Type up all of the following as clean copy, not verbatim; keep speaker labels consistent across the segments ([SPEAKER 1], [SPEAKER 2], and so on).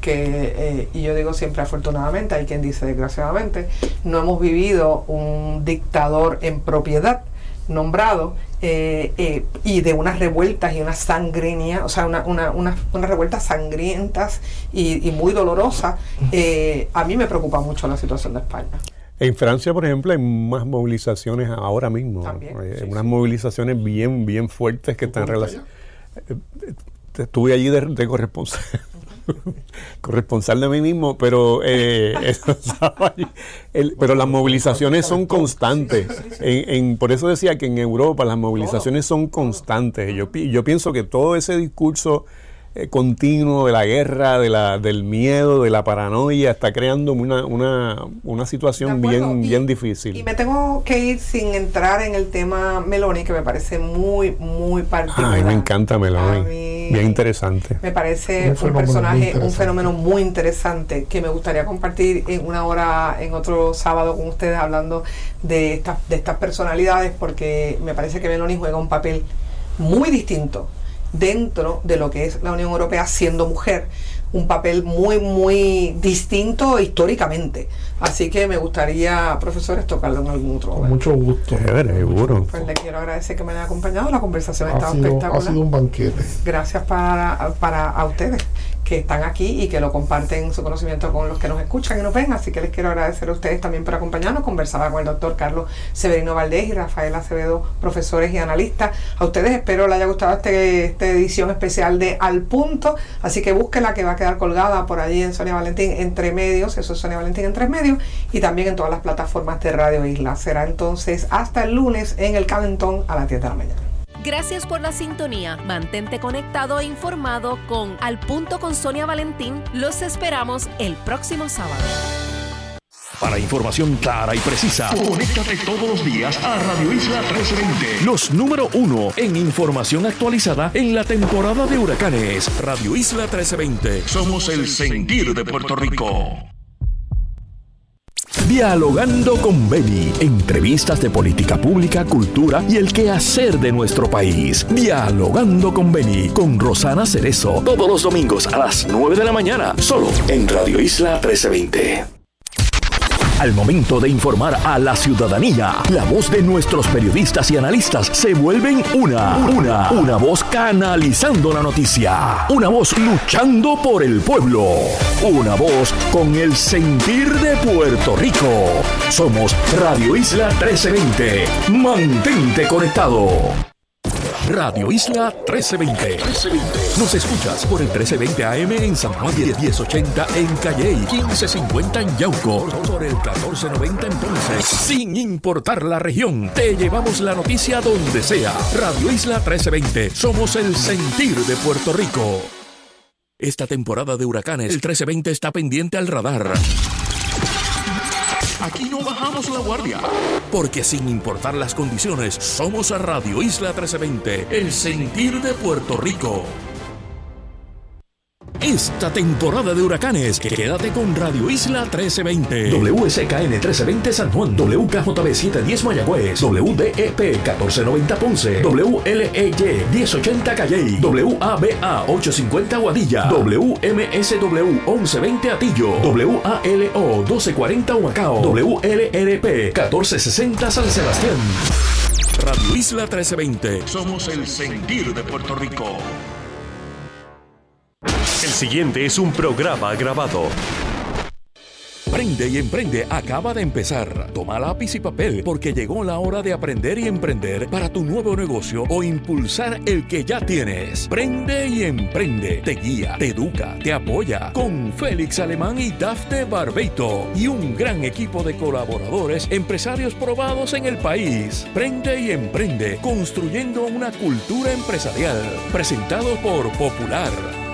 [SPEAKER 1] que, y yo digo siempre afortunadamente, hay quien dice desgraciadamente, no hemos vivido un dictador en propiedad nombrado, y de unas revueltas y unas sangrientas, o sea, unas revueltas sangrientas y muy dolorosas. A mí me preocupa mucho la situación de España.
[SPEAKER 2] En Francia, por ejemplo, hay más movilizaciones ahora mismo.
[SPEAKER 1] También,
[SPEAKER 2] unas movilizaciones bien fuertes que están relacionadas. Estuve allí de corresponsal. Corresponsal de mí mismo, pero pero las movilizaciones son constantes. Por eso decía que en Europa las movilizaciones son constantes. Yo pienso que todo ese discurso continuo de la guerra, del miedo, de la paranoia, está creando una situación bien difícil.
[SPEAKER 1] Y me tengo que ir sin entrar en el tema Meloni, que me parece muy particular.
[SPEAKER 2] A mí me encanta Meloni. Bien interesante.
[SPEAKER 1] Me parece un personaje, un fenómeno muy interesante que me gustaría compartir en una hora, en otro sábado con ustedes, hablando de estas personalidades, porque me parece que Meloni juega un papel muy distinto dentro de lo que es la Unión Europea siendo mujer, un papel muy distinto históricamente. Así que me gustaría, profesores, tocarlo en algún otro momento.
[SPEAKER 3] Con mucho gusto.
[SPEAKER 2] Seguro.
[SPEAKER 1] Pues le quiero agradecer que me haya acompañado. La conversación ha estado espectacular.
[SPEAKER 3] Ha sido un banquete.
[SPEAKER 1] Gracias a ustedes que están aquí y que lo comparten su conocimiento con los que nos escuchan y nos ven. Así que les quiero agradecer a ustedes también por acompañarnos. Conversaba con el doctor Carlos Severino Valdés y Rafael Acevedo, profesores y analistas. A ustedes espero les haya gustado esta edición especial de Al Punto. Así que búsquenla, que va a quedar colgada por allí en Sonia Valentín Entre Medios. Eso es Sonia Valentín Entre Medios. Y también en todas las plataformas de Radio Isla. Será entonces hasta el lunes en el Calentón a las 10 de la mañana.
[SPEAKER 4] Gracias por la sintonía. Mantente conectado e informado con Al Punto con Sonia Valentín. Los esperamos el próximo sábado.
[SPEAKER 5] Para información clara y precisa, conéctate todos los días a Radio Isla 1320. Los número 1 en información actualizada en la temporada de huracanes. Radio Isla 1320. Somos el sentir de Puerto Rico. Dialogando con Beni. Entrevistas de política pública, cultura y el quehacer de nuestro país. Dialogando con Beni, con Rosana Cerezo. Todos los domingos a las 9 de la mañana. Solo en Radio Isla 1320. Al momento de informar a la ciudadanía, la voz de nuestros periodistas y analistas se vuelven una voz canalizando la noticia, una voz luchando por el pueblo, una voz con el sentir de Puerto Rico. Somos Radio Isla 1320. Mantente conectado. Radio Isla 1320. Nos escuchas por el 1320 AM en San Juan, 1080 en Calley, 1550 en Yauco, por el 1490 en Ponce. Sin importar la región, te llevamos la noticia donde sea. Radio Isla 1320. Somos el sentir de Puerto Rico. Esta temporada de huracanes, el 1320 está pendiente al radar. Aquí no bajamos la guardia, porque sin importar las condiciones, somos a Radio Isla 1320, el sentir de Puerto Rico. Esta temporada de huracanes, quédate con Radio Isla 1320. WSKN 1320 San Juan, WKJB 710 Mayagüez, WDEP 1490 Ponce, WLEY 1080 Calley, WABA 850 Guadilla, WMSW 1120 Atillo, WALO 1240 Humacao, WLRP 1460 San Sebastián. Radio Isla 1320. Somos el sentir de Puerto Rico.
[SPEAKER 6] El siguiente es un programa grabado.
[SPEAKER 5] Prende y Emprende acaba de empezar. Toma lápiz y papel, porque llegó la hora de aprender y emprender para tu nuevo negocio o impulsar el que ya tienes. Prende y Emprende te guía, te educa, te apoya, con Félix Alemán y Dafne Barbeito y un gran equipo de colaboradores, empresarios probados en el país. Prende y Emprende, construyendo una cultura empresarial. Presentado por Popular.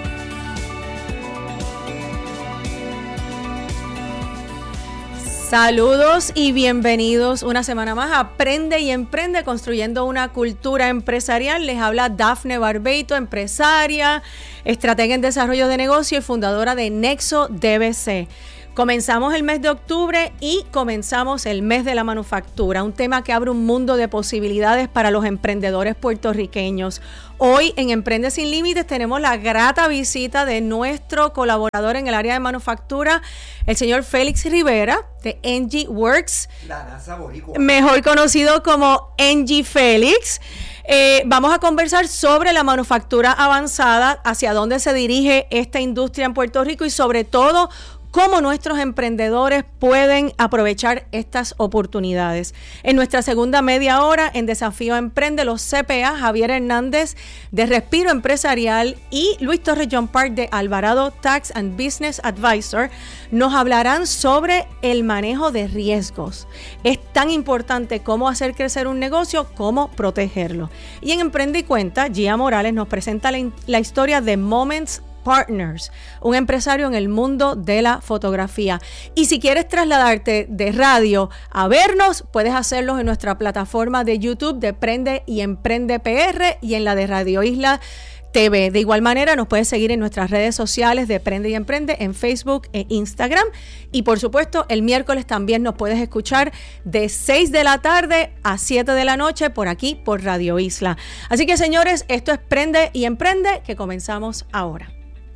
[SPEAKER 7] Saludos y bienvenidos una semana más a Aprende y Emprende, construyendo una cultura empresarial. Les habla Dafne Barbeito, empresaria, estratega en desarrollo de negocio y fundadora de Nexo DBC. Comenzamos el mes de octubre y comenzamos el mes de la manufactura, un tema que abre un mundo de posibilidades para los emprendedores puertorriqueños. Hoy en Emprende Sin Límites tenemos la grata visita de nuestro colaborador en el área de manufactura, el señor Félix Rivera de NG Works,
[SPEAKER 3] la NASA boricua,
[SPEAKER 7] mejor conocido como NG Félix. Vamos a conversar sobre la manufactura avanzada, hacia dónde se dirige esta industria en Puerto Rico y sobre todo cómo nuestros emprendedores pueden aprovechar estas oportunidades. En nuestra segunda media hora, en Desafío Emprende, los CPA, Javier Hernández de Respiro Empresarial y Luis Torres John Park de Alvarado Tax and Business Advisor, nos hablarán sobre el manejo de riesgos. Es tan importante cómo hacer crecer un negocio, cómo protegerlo. Y en Emprende y Cuenta, Gia Morales nos presenta la historia de Moments Partners, un empresario en el mundo de la fotografía. Y si quieres trasladarte de radio a vernos, puedes hacerlo en nuestra plataforma de YouTube de Prende y Emprende PR y en la de Radio Isla TV. De igual manera, nos puedes seguir en nuestras redes sociales de Prende y Emprende en Facebook e Instagram. Y por supuesto, el miércoles también nos puedes escuchar de 6 de la tarde a 7 de la noche por aquí, por Radio Isla. Así que, señores, esto es Prende y Emprende, que comenzamos ahora.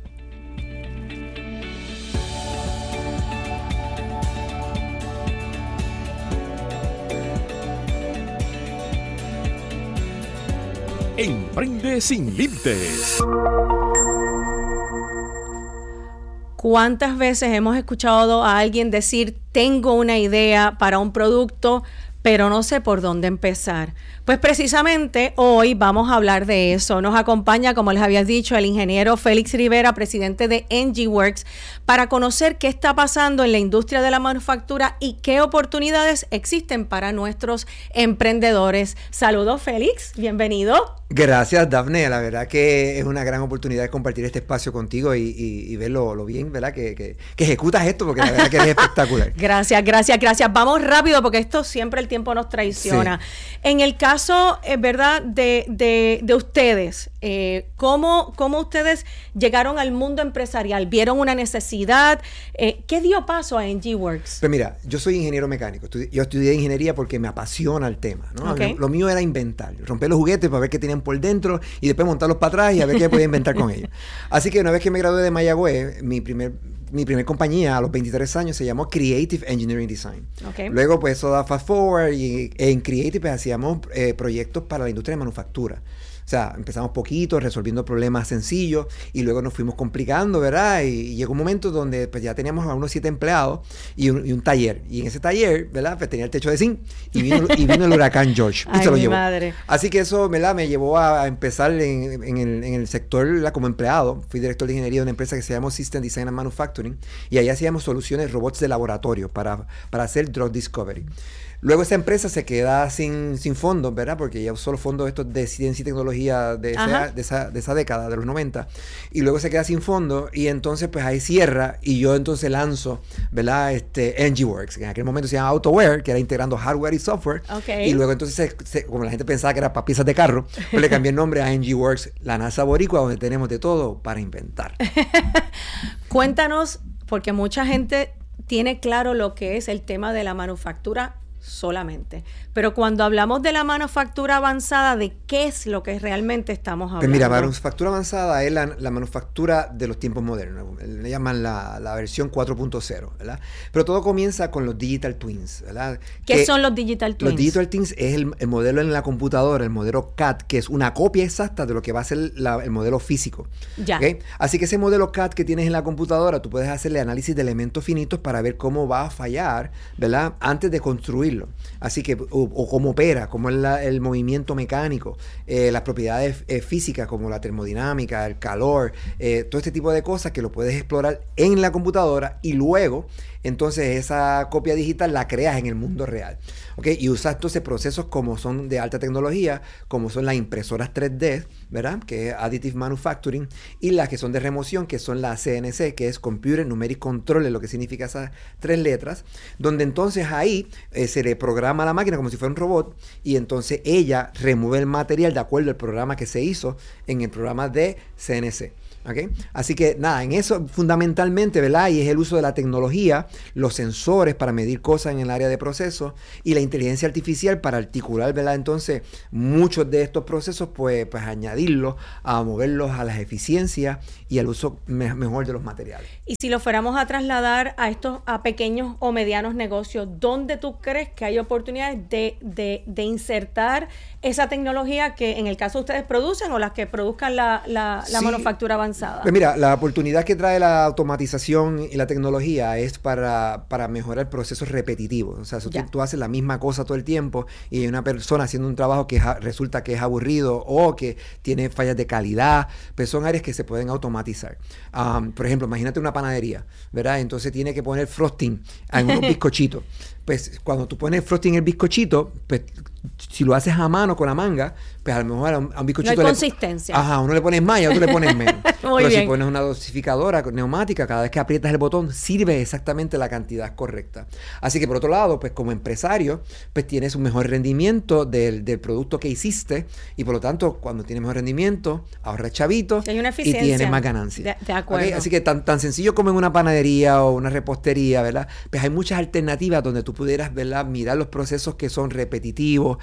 [SPEAKER 5] Emprende Sin Límites.
[SPEAKER 7] ¿Cuántas veces hemos escuchado a alguien decir, tengo una idea para un producto, pero no sé por dónde empezar? Pues precisamente hoy vamos a hablar de eso. Nos acompaña, como les había dicho, el ingeniero Félix Rivera, presidente de NG Works, para conocer qué está pasando en la industria de la manufactura y qué oportunidades existen para nuestros emprendedores. Saludos, Félix, bienvenido.
[SPEAKER 3] Gracias, Dafne. La verdad que es una gran oportunidad de compartir este espacio contigo y ver lo bien, ¿verdad? Que ejecutas esto, porque la verdad que eres espectacular.
[SPEAKER 7] Gracias. Vamos rápido, porque esto siempre el tiempo nos traiciona. Sí. En el caso, ¿verdad? De ustedes, ¿cómo ustedes llegaron al mundo empresarial? ¿Vieron una necesidad? ¿Qué dio paso a NG Works?
[SPEAKER 3] Pues mira, yo soy ingeniero mecánico. Yo estudié ingeniería porque me apasiona el tema, ¿no? Okay. Lo mío era inventar, romper los juguetes para ver qué tenían por dentro y después montarlos para atrás y a ver qué podía inventar con ellos. Así que una vez que me gradué de Mayagüez, mi primer compañía a los 23 años se llamó Creative Engineering Design. Okay. Luego pues eso da fast forward y en Creative pues hacíamos proyectos para la industria de manufactura. O sea, empezamos poquito, resolviendo problemas sencillos y luego nos fuimos complicando, ¿verdad? Y llegó un momento donde pues ya teníamos a unos 7 empleados y un taller. Y en ese taller, ¿verdad? Pues tenía el techo de zinc y vino el huracán George y se lo llevó. Madre. Así que eso, ¿verdad? Me llevó a empezar en el sector, ¿verdad? Como empleado. Fui director de ingeniería de una empresa que se llama System Design and Manufacturing y ahí hacíamos soluciones, robots de laboratorio para hacer drug discovery. Luego esa empresa se queda sin fondos, ¿verdad? Porque ya usó los fondos estos de ciencia y tecnología de esa década, de los 90. Y luego se queda sin fondos y entonces pues ahí cierra y yo entonces lanzo, ¿verdad? NG Works, que en aquel momento se llama AutoWare, que era integrando hardware y software. Okay. Y luego entonces, como la gente pensaba que era para piezas de carro, pues le cambié el nombre a NG Works, la NASA boricua, donde tenemos de todo para inventar.
[SPEAKER 7] Cuéntanos, porque mucha gente tiene claro lo que es el tema de la manufactura solamente. Pero cuando hablamos de la manufactura avanzada, ¿de qué es lo que realmente estamos hablando?
[SPEAKER 3] Pues mira, manufactura avanzada es la manufactura de los tiempos modernos. Le llaman la versión 4.0, ¿verdad? Pero todo comienza con los digital twins, ¿verdad?
[SPEAKER 7] ¿Qué son los digital twins?
[SPEAKER 3] Los digital twins es el modelo en la computadora, el modelo CAD, que es una copia exacta de lo que va a ser el modelo físico. Ya. ¿Okay? Así que ese modelo CAD que tienes en la computadora, tú puedes hacerle análisis de elementos finitos para ver cómo va a fallar, ¿verdad? Antes de construirlo. Así que, o cómo opera, cómo es el movimiento mecánico, las propiedades físicas como la termodinámica, el calor, todo este tipo de cosas que lo puedes explorar en la computadora y luego entonces esa copia digital la creas en el mundo real. ¿Okay? Y usas entonces procesos como son de alta tecnología, como son las impresoras 3D, ¿verdad? Que es Additive Manufacturing, y las que son de remoción, que son la CNC, que es Computer Numeric Controller, lo que significa esas 3 letras, donde entonces ahí se le programa a la máquina como si fuera un robot, y entonces ella remueve el material de acuerdo al programa que se hizo en el programa de CNC. ¿Okay? Así que nada, en eso fundamentalmente, ¿verdad? Y es el uso de la tecnología, los sensores para medir cosas en el área de procesos y la inteligencia artificial para articular, ¿verdad? Entonces, muchos de estos procesos, pues añadirlos, a moverlos a las eficiencias y al uso mejor de los materiales.
[SPEAKER 7] Y si lo fuéramos a trasladar a pequeños o medianos negocios, ¿dónde tú crees que hay oportunidades de insertar esa tecnología que en el caso ustedes producen o las que produzcan la manufactura avanzada?
[SPEAKER 3] Pues mira, la oportunidad que trae la automatización y la tecnología es para mejorar procesos repetitivos. O sea, si tú haces la misma cosa todo el tiempo y hay una persona haciendo un trabajo que resulta que es aburrido o que tiene fallas de calidad, pues son áreas que se pueden automatizar. Por ejemplo, imagínate una panadería, ¿verdad? Entonces tiene que poner frosting en unos bizcochitos. Pues cuando tú pones frosting en el bizcochito, pues si lo haces a mano con la manga, pues a lo mejor a un bizcochito...
[SPEAKER 7] No hay consistencia.
[SPEAKER 3] Ajá, uno le pones más y a otro le pones menos.
[SPEAKER 7] Muy
[SPEAKER 3] Pero
[SPEAKER 7] bien.
[SPEAKER 3] si pones una dosificadora neumática, cada vez que aprietas el botón, sirve exactamente la cantidad correcta. Así que por otro lado, pues como empresario, pues tienes un mejor rendimiento del producto que hiciste y por lo tanto, cuando tienes mejor rendimiento, ahorras chavitos
[SPEAKER 7] hay una
[SPEAKER 3] y
[SPEAKER 7] eficiencia.
[SPEAKER 3] tienes más ganancias.
[SPEAKER 7] De acuerdo.
[SPEAKER 3] ¿Okay? Así que tan sencillo como en una panadería o una repostería, ¿verdad? Pues hay muchas alternativas donde tú pudieras, ¿verdad?, mirar los procesos que son repetitivos,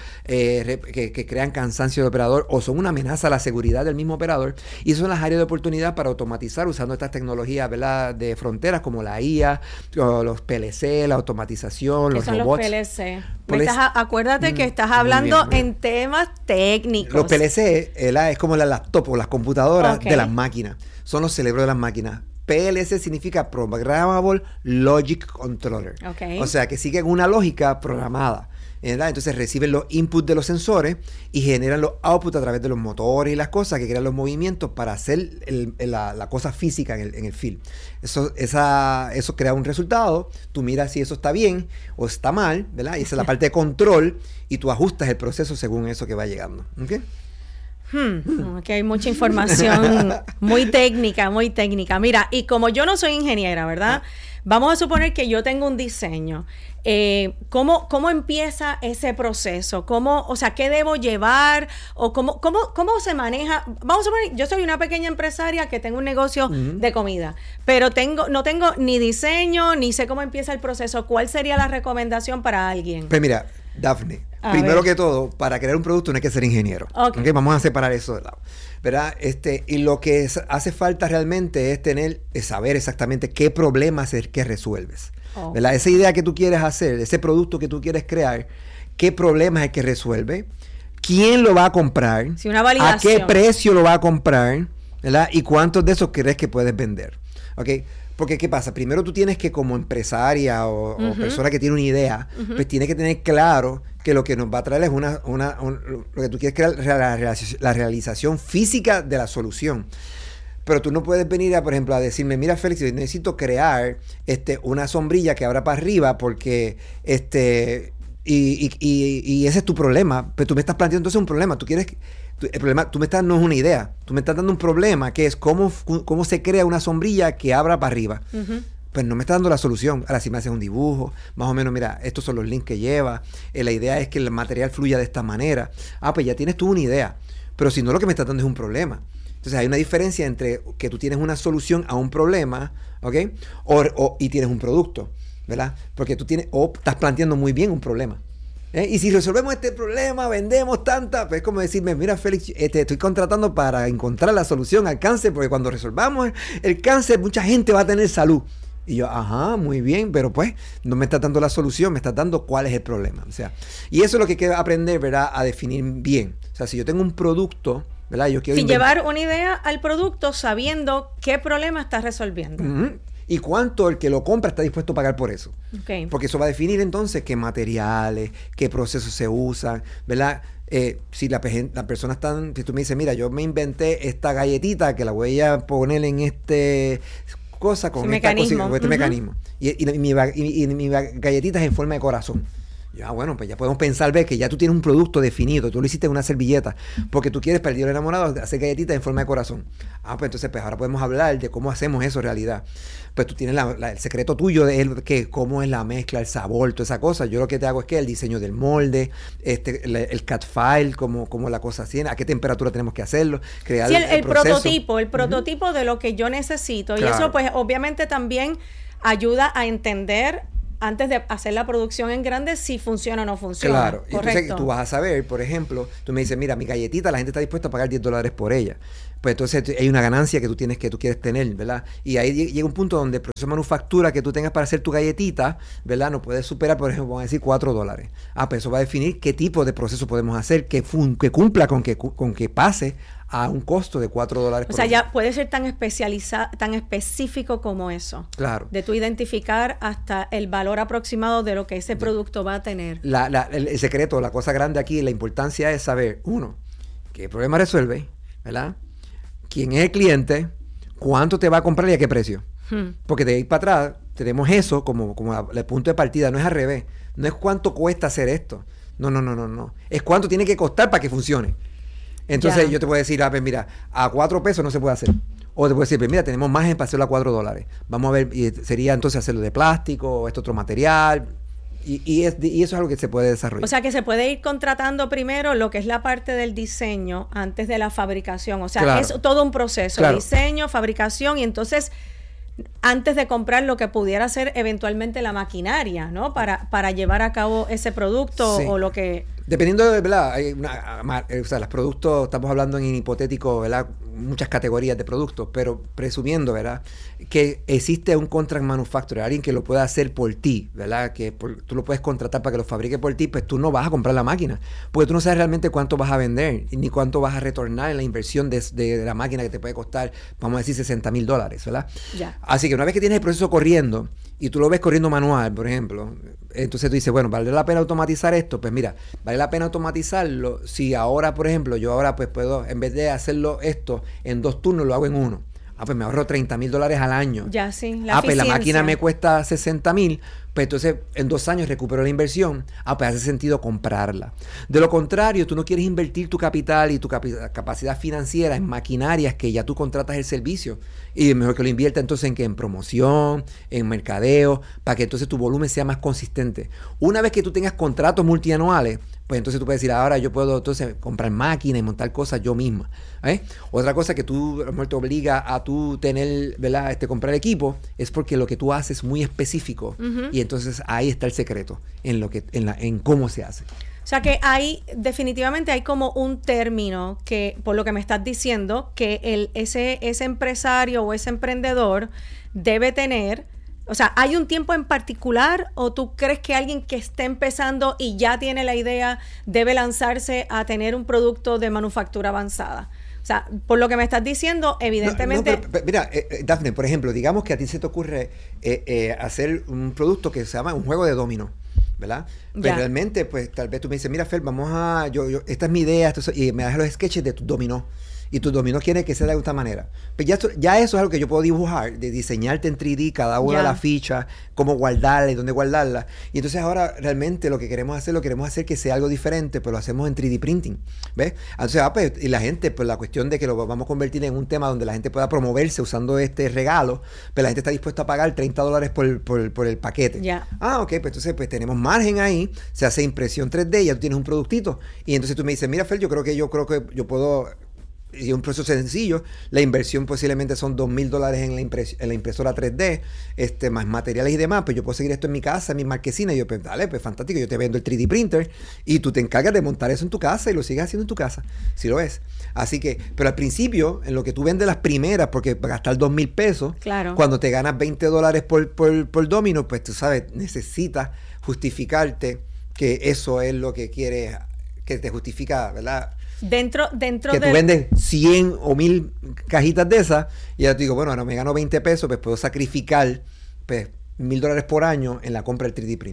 [SPEAKER 3] que crean cansancio del operador o son una amenaza a la seguridad del mismo operador, y esas son las áreas de oportunidad para automatizar usando estas tecnologías, ¿verdad?, de fronteras como la IA, los PLC, la automatización, los robots.
[SPEAKER 7] ¿Qué son los PLC? Acuérdate que estás hablando en temas técnicos.
[SPEAKER 3] Los PLC es como la laptop o las computadoras de las máquinas, son los cerebros de las máquinas. PLC significa Programmable Logic Controller. O sea, que siguen una lógica programada, ¿verdad? Entonces reciben los inputs de los sensores y generan los outputs a través de los motores y las cosas que crean los movimientos para hacer la cosa física en el field. Eso crea un resultado, tú miras si eso está bien o está mal, ¿verdad? Y esa es la parte de control y tú ajustas el proceso según eso que va llegando. ¿Okay?
[SPEAKER 7] Aquí hay mucha información muy técnica. Mira, y como yo no soy ingeniera, ¿verdad? Vamos a suponer que yo tengo un diseño. ¿Cómo empieza ese proceso? ¿Qué debo llevar? ¿O cómo se maneja? Vamos a suponer, yo soy una pequeña empresaria que tengo un negocio de comida, pero no tengo ni diseño, ni sé cómo empieza el proceso. ¿Cuál sería la recomendación para alguien?
[SPEAKER 3] Pues mira, Daphne, primero que todo, para crear un producto no hay que ser ingeniero. Okay, vamos a separar eso de lado, ¿verdad? Y lo que hace falta realmente es saber exactamente qué problemas es que resuelves. ¿Verdad? Esa idea que tú quieres hacer, ese producto que tú quieres crear, qué problemas es que resuelve, quién lo va a comprar,
[SPEAKER 7] una validación.
[SPEAKER 3] A qué precio lo va a comprar, ¿verdad? Y cuántos de esos crees que puedes vender. ¿Okay? Porque, ¿qué pasa? Primero tú tienes que, como empresaria o persona que tiene una idea, pues tienes que tener claro que lo que nos va a traer es lo que tú quieres crear, la realización física de la solución. Pero tú no puedes venir, por ejemplo, a decirme, mira, Félix, yo necesito crear una sombrilla que abra para arriba porque y ese es tu problema. Pero tú me estás planteando entonces un problema. El problema, no es una idea. Tú me estás dando un problema que es cómo se crea una sombrilla que abra para arriba. Pues no me estás dando la solución. Ahora, si me haces un dibujo, más o menos, mira, estos son los links que lleva. La idea es que el material fluya de esta manera. Pues ya tienes tú una idea. Pero si no, lo que me estás dando es un problema. Entonces hay una diferencia entre que tú tienes una solución a un problema, ¿ok? Y tienes un producto, ¿verdad? Porque tú estás planteando muy bien un problema. Y si resolvemos este problema, vendemos tanta, pues es como decirme, mira, Félix, te estoy contratando para encontrar la solución al cáncer, porque cuando resolvamos el cáncer, mucha gente va a tener salud. Y yo, muy bien, pero pues no me estás dando la solución, me estás dando cuál es el problema. O sea, y eso es lo que quiero aprender, ¿verdad? A definir bien. O sea, si yo tengo un producto, ¿verdad? Yo quiero
[SPEAKER 7] llevar una idea al producto sabiendo qué problema estás resolviendo.
[SPEAKER 3] Y cuánto el que lo compra está dispuesto a pagar por eso.
[SPEAKER 7] Okay.
[SPEAKER 3] Porque eso va a definir entonces qué materiales, qué procesos se usan, ¿verdad? Si la persona si tú me dices, mira, yo me inventé esta galletita que la voy a poner en cosa con esta
[SPEAKER 7] mecanismo.
[SPEAKER 3] Cosa, con este mecanismo. Y mi galletita es en forma de corazón. Ya, bueno, pues ya podemos pensar, ver que ya tú tienes un producto definido, tú lo hiciste en una servilleta, porque tú quieres para el Día del Enamorado hacer galletitas en forma de corazón. Pues entonces pues ahora podemos hablar de cómo hacemos eso realidad. Pues tú tienes el secreto tuyo de que cómo es la mezcla, el sabor, toda esa cosa. Yo lo que te hago es que el diseño del molde, el cut file, cómo la cosa tiene, a qué temperatura tenemos que hacerlo, crear
[SPEAKER 7] el prototipo de lo que yo necesito. Claro. Y eso pues obviamente también ayuda a entender antes de hacer la producción en grande si funciona o no funciona.
[SPEAKER 3] Claro, y entonces tú vas a saber, por ejemplo, tú me dices, mira, mi galletita, la gente está dispuesta a pagar $10 por ella. Pues entonces hay una ganancia que tú quieres tener, ¿verdad? Y ahí llega un punto donde el proceso de manufactura que tú tengas para hacer tu galletita, ¿verdad? No puedes superar, por ejemplo, vamos a decir $4. Pues eso va a definir qué tipo de proceso podemos hacer que cumpla con que pase a un costo de $4 por
[SPEAKER 7] O sea, ya puede ser tan específico como eso.
[SPEAKER 3] Claro.
[SPEAKER 7] De tú identificar hasta el valor aproximado de lo que ese producto va a tener.
[SPEAKER 3] El secreto, la cosa grande aquí, la importancia es saber, uno, qué problema resuelve, ¿verdad? ¿Quién es el cliente? ¿Cuánto te va a comprar y a qué precio? Porque de ahí para atrás tenemos eso como el punto de partida, no es al revés. No es cuánto cuesta hacer esto. No. Es cuánto tiene que costar para que funcione. Entonces yo te puedo decir, pues mira, a $4 no se puede hacer. O te puedo decir, pues mira, tenemos margen para hacerlo a $4. Vamos a ver, y sería entonces hacerlo de plástico o este otro material. Y eso es algo que se puede desarrollar.
[SPEAKER 7] O sea, que se puede ir contratando primero lo que es la parte del diseño antes de la fabricación. O sea, es todo un proceso. Claro. Diseño, fabricación y entonces antes de comprar lo que pudiera ser eventualmente la maquinaria, ¿no? Para llevar a cabo ese producto o lo que...
[SPEAKER 3] Dependiendo de, ¿verdad? Hay los productos, estamos hablando en hipotético, ¿verdad? Muchas categorías de productos, pero presumiendo, ¿verdad? Que existe un contract manufacturer, alguien que lo pueda hacer por ti, ¿verdad? Que tú lo puedes contratar para que lo fabrique por ti, pues tú no vas a comprar la máquina, porque tú no sabes realmente cuánto vas a vender, ni cuánto vas a retornar en la inversión de la máquina que te puede costar, vamos a decir, $60,000, ¿verdad?
[SPEAKER 7] Ya.
[SPEAKER 3] Así que una vez que tienes el proceso corriendo, y tú lo ves corriendo manual, por ejemplo, entonces tú dices, bueno, ¿vale la pena automatizar esto? Pues mira, vale la pena automatizarlo si ahora, por ejemplo, yo ahora pues puedo, en vez de hacerlo esto en 2 turnos, lo hago en 1. Pues me ahorro $30,000 al año.
[SPEAKER 7] Ya, sí,
[SPEAKER 3] pues la máquina me cuesta $60,000, pues entonces en 2 años recupero la inversión. Pues hace sentido comprarla. De lo contrario, tú no quieres invertir tu capital y tu capacidad financiera en maquinarias que ya tú contratas el servicio. Y es mejor que lo invierta entonces en promoción, en mercadeo, para que entonces tu volumen sea más consistente. Una vez que tú tengas contratos multianuales, pues entonces tú puedes decir, ahora yo puedo entonces comprar máquinas y montar cosas yo misma. Otra cosa que tú a lo mejor te obliga a tú tener, ¿verdad? Comprar equipo, es porque lo que tú haces es muy específico. Y entonces ahí está el secreto en cómo se hace.
[SPEAKER 7] O sea que definitivamente hay como un término que, por lo que me estás diciendo, que ese empresario o ese emprendedor debe tener. O sea, ¿hay un tiempo en particular o tú crees que alguien que esté empezando y ya tiene la idea debe lanzarse a tener un producto de manufactura avanzada? O sea, por lo que me estás diciendo, evidentemente...
[SPEAKER 3] Pero mira, Dafne, por ejemplo, digamos que a ti se te ocurre hacer un producto que se llama un juego de dominó, ¿verdad? Pero realmente, pues, tal vez tú me dices, mira, Fer, vamos a... esta es mi idea, y me das los sketches de tu dominó. Y tu dominó quiere que sea de esta manera. Pues ya eso es algo que yo puedo dibujar, de diseñarte en 3D cada una de las fichas, cómo guardarla y dónde guardarla. Y entonces ahora realmente lo queremos hacer que sea algo diferente, pues lo hacemos en 3D printing. ¿Ves? Entonces, pues, y la gente, pues la cuestión de que lo vamos a convertir en un tema donde la gente pueda promoverse usando este regalo, pues la gente está dispuesta a pagar $30 por el paquete. Ok, pues entonces pues tenemos margen ahí, se hace impresión 3D, ya tú tienes un productito. Y entonces tú me dices, mira, Fer, yo creo que yo puedo... Y es un proceso sencillo, la inversión posiblemente son $2,000 en la impresora 3D, más materiales y demás, pues yo puedo seguir esto en mi casa, en mi marquesina, y yo, pues dale, pues fantástico, yo te vendo el 3D printer y tú te encargas de montar eso en tu casa y lo sigues haciendo en tu casa, si lo ves. Así que, pero al principio, en lo que tú vendes las primeras, porque para gastar $2,000,
[SPEAKER 7] claro,
[SPEAKER 3] cuando te ganas $20 por domino, pues tú sabes, necesitas justificarte que eso es lo que quieres, que te justifica, ¿verdad?
[SPEAKER 7] Dentro
[SPEAKER 3] que tú vendes 100 o 1,000 cajitas de esas y ya te digo, bueno, ahora me gano $20, pues puedo sacrificar pues $1,000 por año en la compra del 3D printer.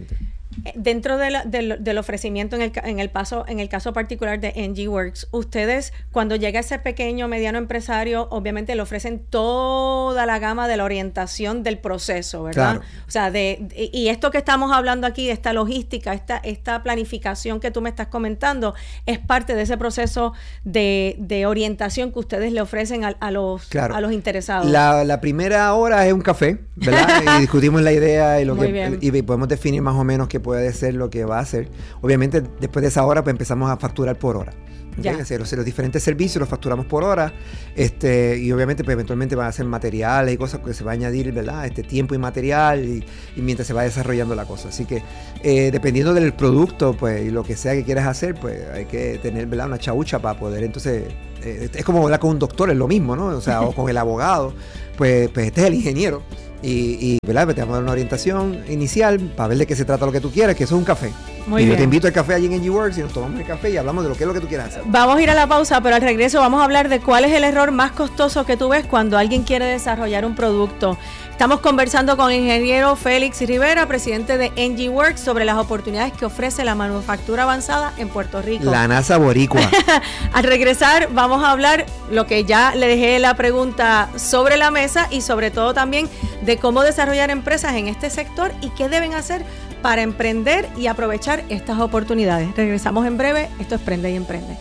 [SPEAKER 7] dentro del ofrecimiento en el caso particular de NG Works, ustedes cuando llega ese pequeño mediano empresario, obviamente le ofrecen toda la gama de la orientación del proceso, ¿verdad?
[SPEAKER 3] Claro.
[SPEAKER 7] O sea, y esto que estamos hablando aquí, de esta logística, esta planificación que tú me estás comentando, es parte de ese proceso de orientación que ustedes le ofrecen a los interesados.
[SPEAKER 3] La primera hora es un café, ¿verdad? Y discutimos la idea y podemos definir más o menos qué puede ser lo que va a hacer. Obviamente, después de esa hora, pues empezamos a facturar por hora. ¿Okay? Los diferentes servicios los facturamos por hora, y obviamente pues eventualmente van a ser materiales y cosas que se va a añadir, ¿verdad? Tiempo y material y mientras se va desarrollando la cosa. Así que dependiendo del producto, pues, y lo que sea que quieras hacer, pues hay que tener, ¿verdad?, una chaucha para poder entonces... es como hablar con un doctor, es lo mismo, ¿no? O sea, o con el abogado, pues este es el ingeniero. Y ¿verdad? Te vamos a dar una orientación inicial para ver de qué se trata lo que tú quieres, que eso es un café.
[SPEAKER 7] Muy bien.
[SPEAKER 3] Yo te invito al café allí en NG Works y nos tomamos el café y hablamos de lo que es lo que tú quieras hacer.
[SPEAKER 7] Vamos a ir a la pausa, pero al regreso vamos a hablar de cuál es el error más costoso que tú ves cuando alguien quiere desarrollar un producto. Estamos conversando con el ingeniero Félix Rivera, presidente de NG Works, sobre las oportunidades que ofrece la manufactura avanzada en Puerto Rico.
[SPEAKER 3] La NASA boricua.
[SPEAKER 7] Al regresar vamos a hablar lo que ya le dejé la pregunta sobre la mesa y sobre todo también de cómo desarrollar empresas en este sector y qué deben hacer para emprender y aprovechar estas oportunidades. Regresamos en breve. Esto es Prende y Emprende.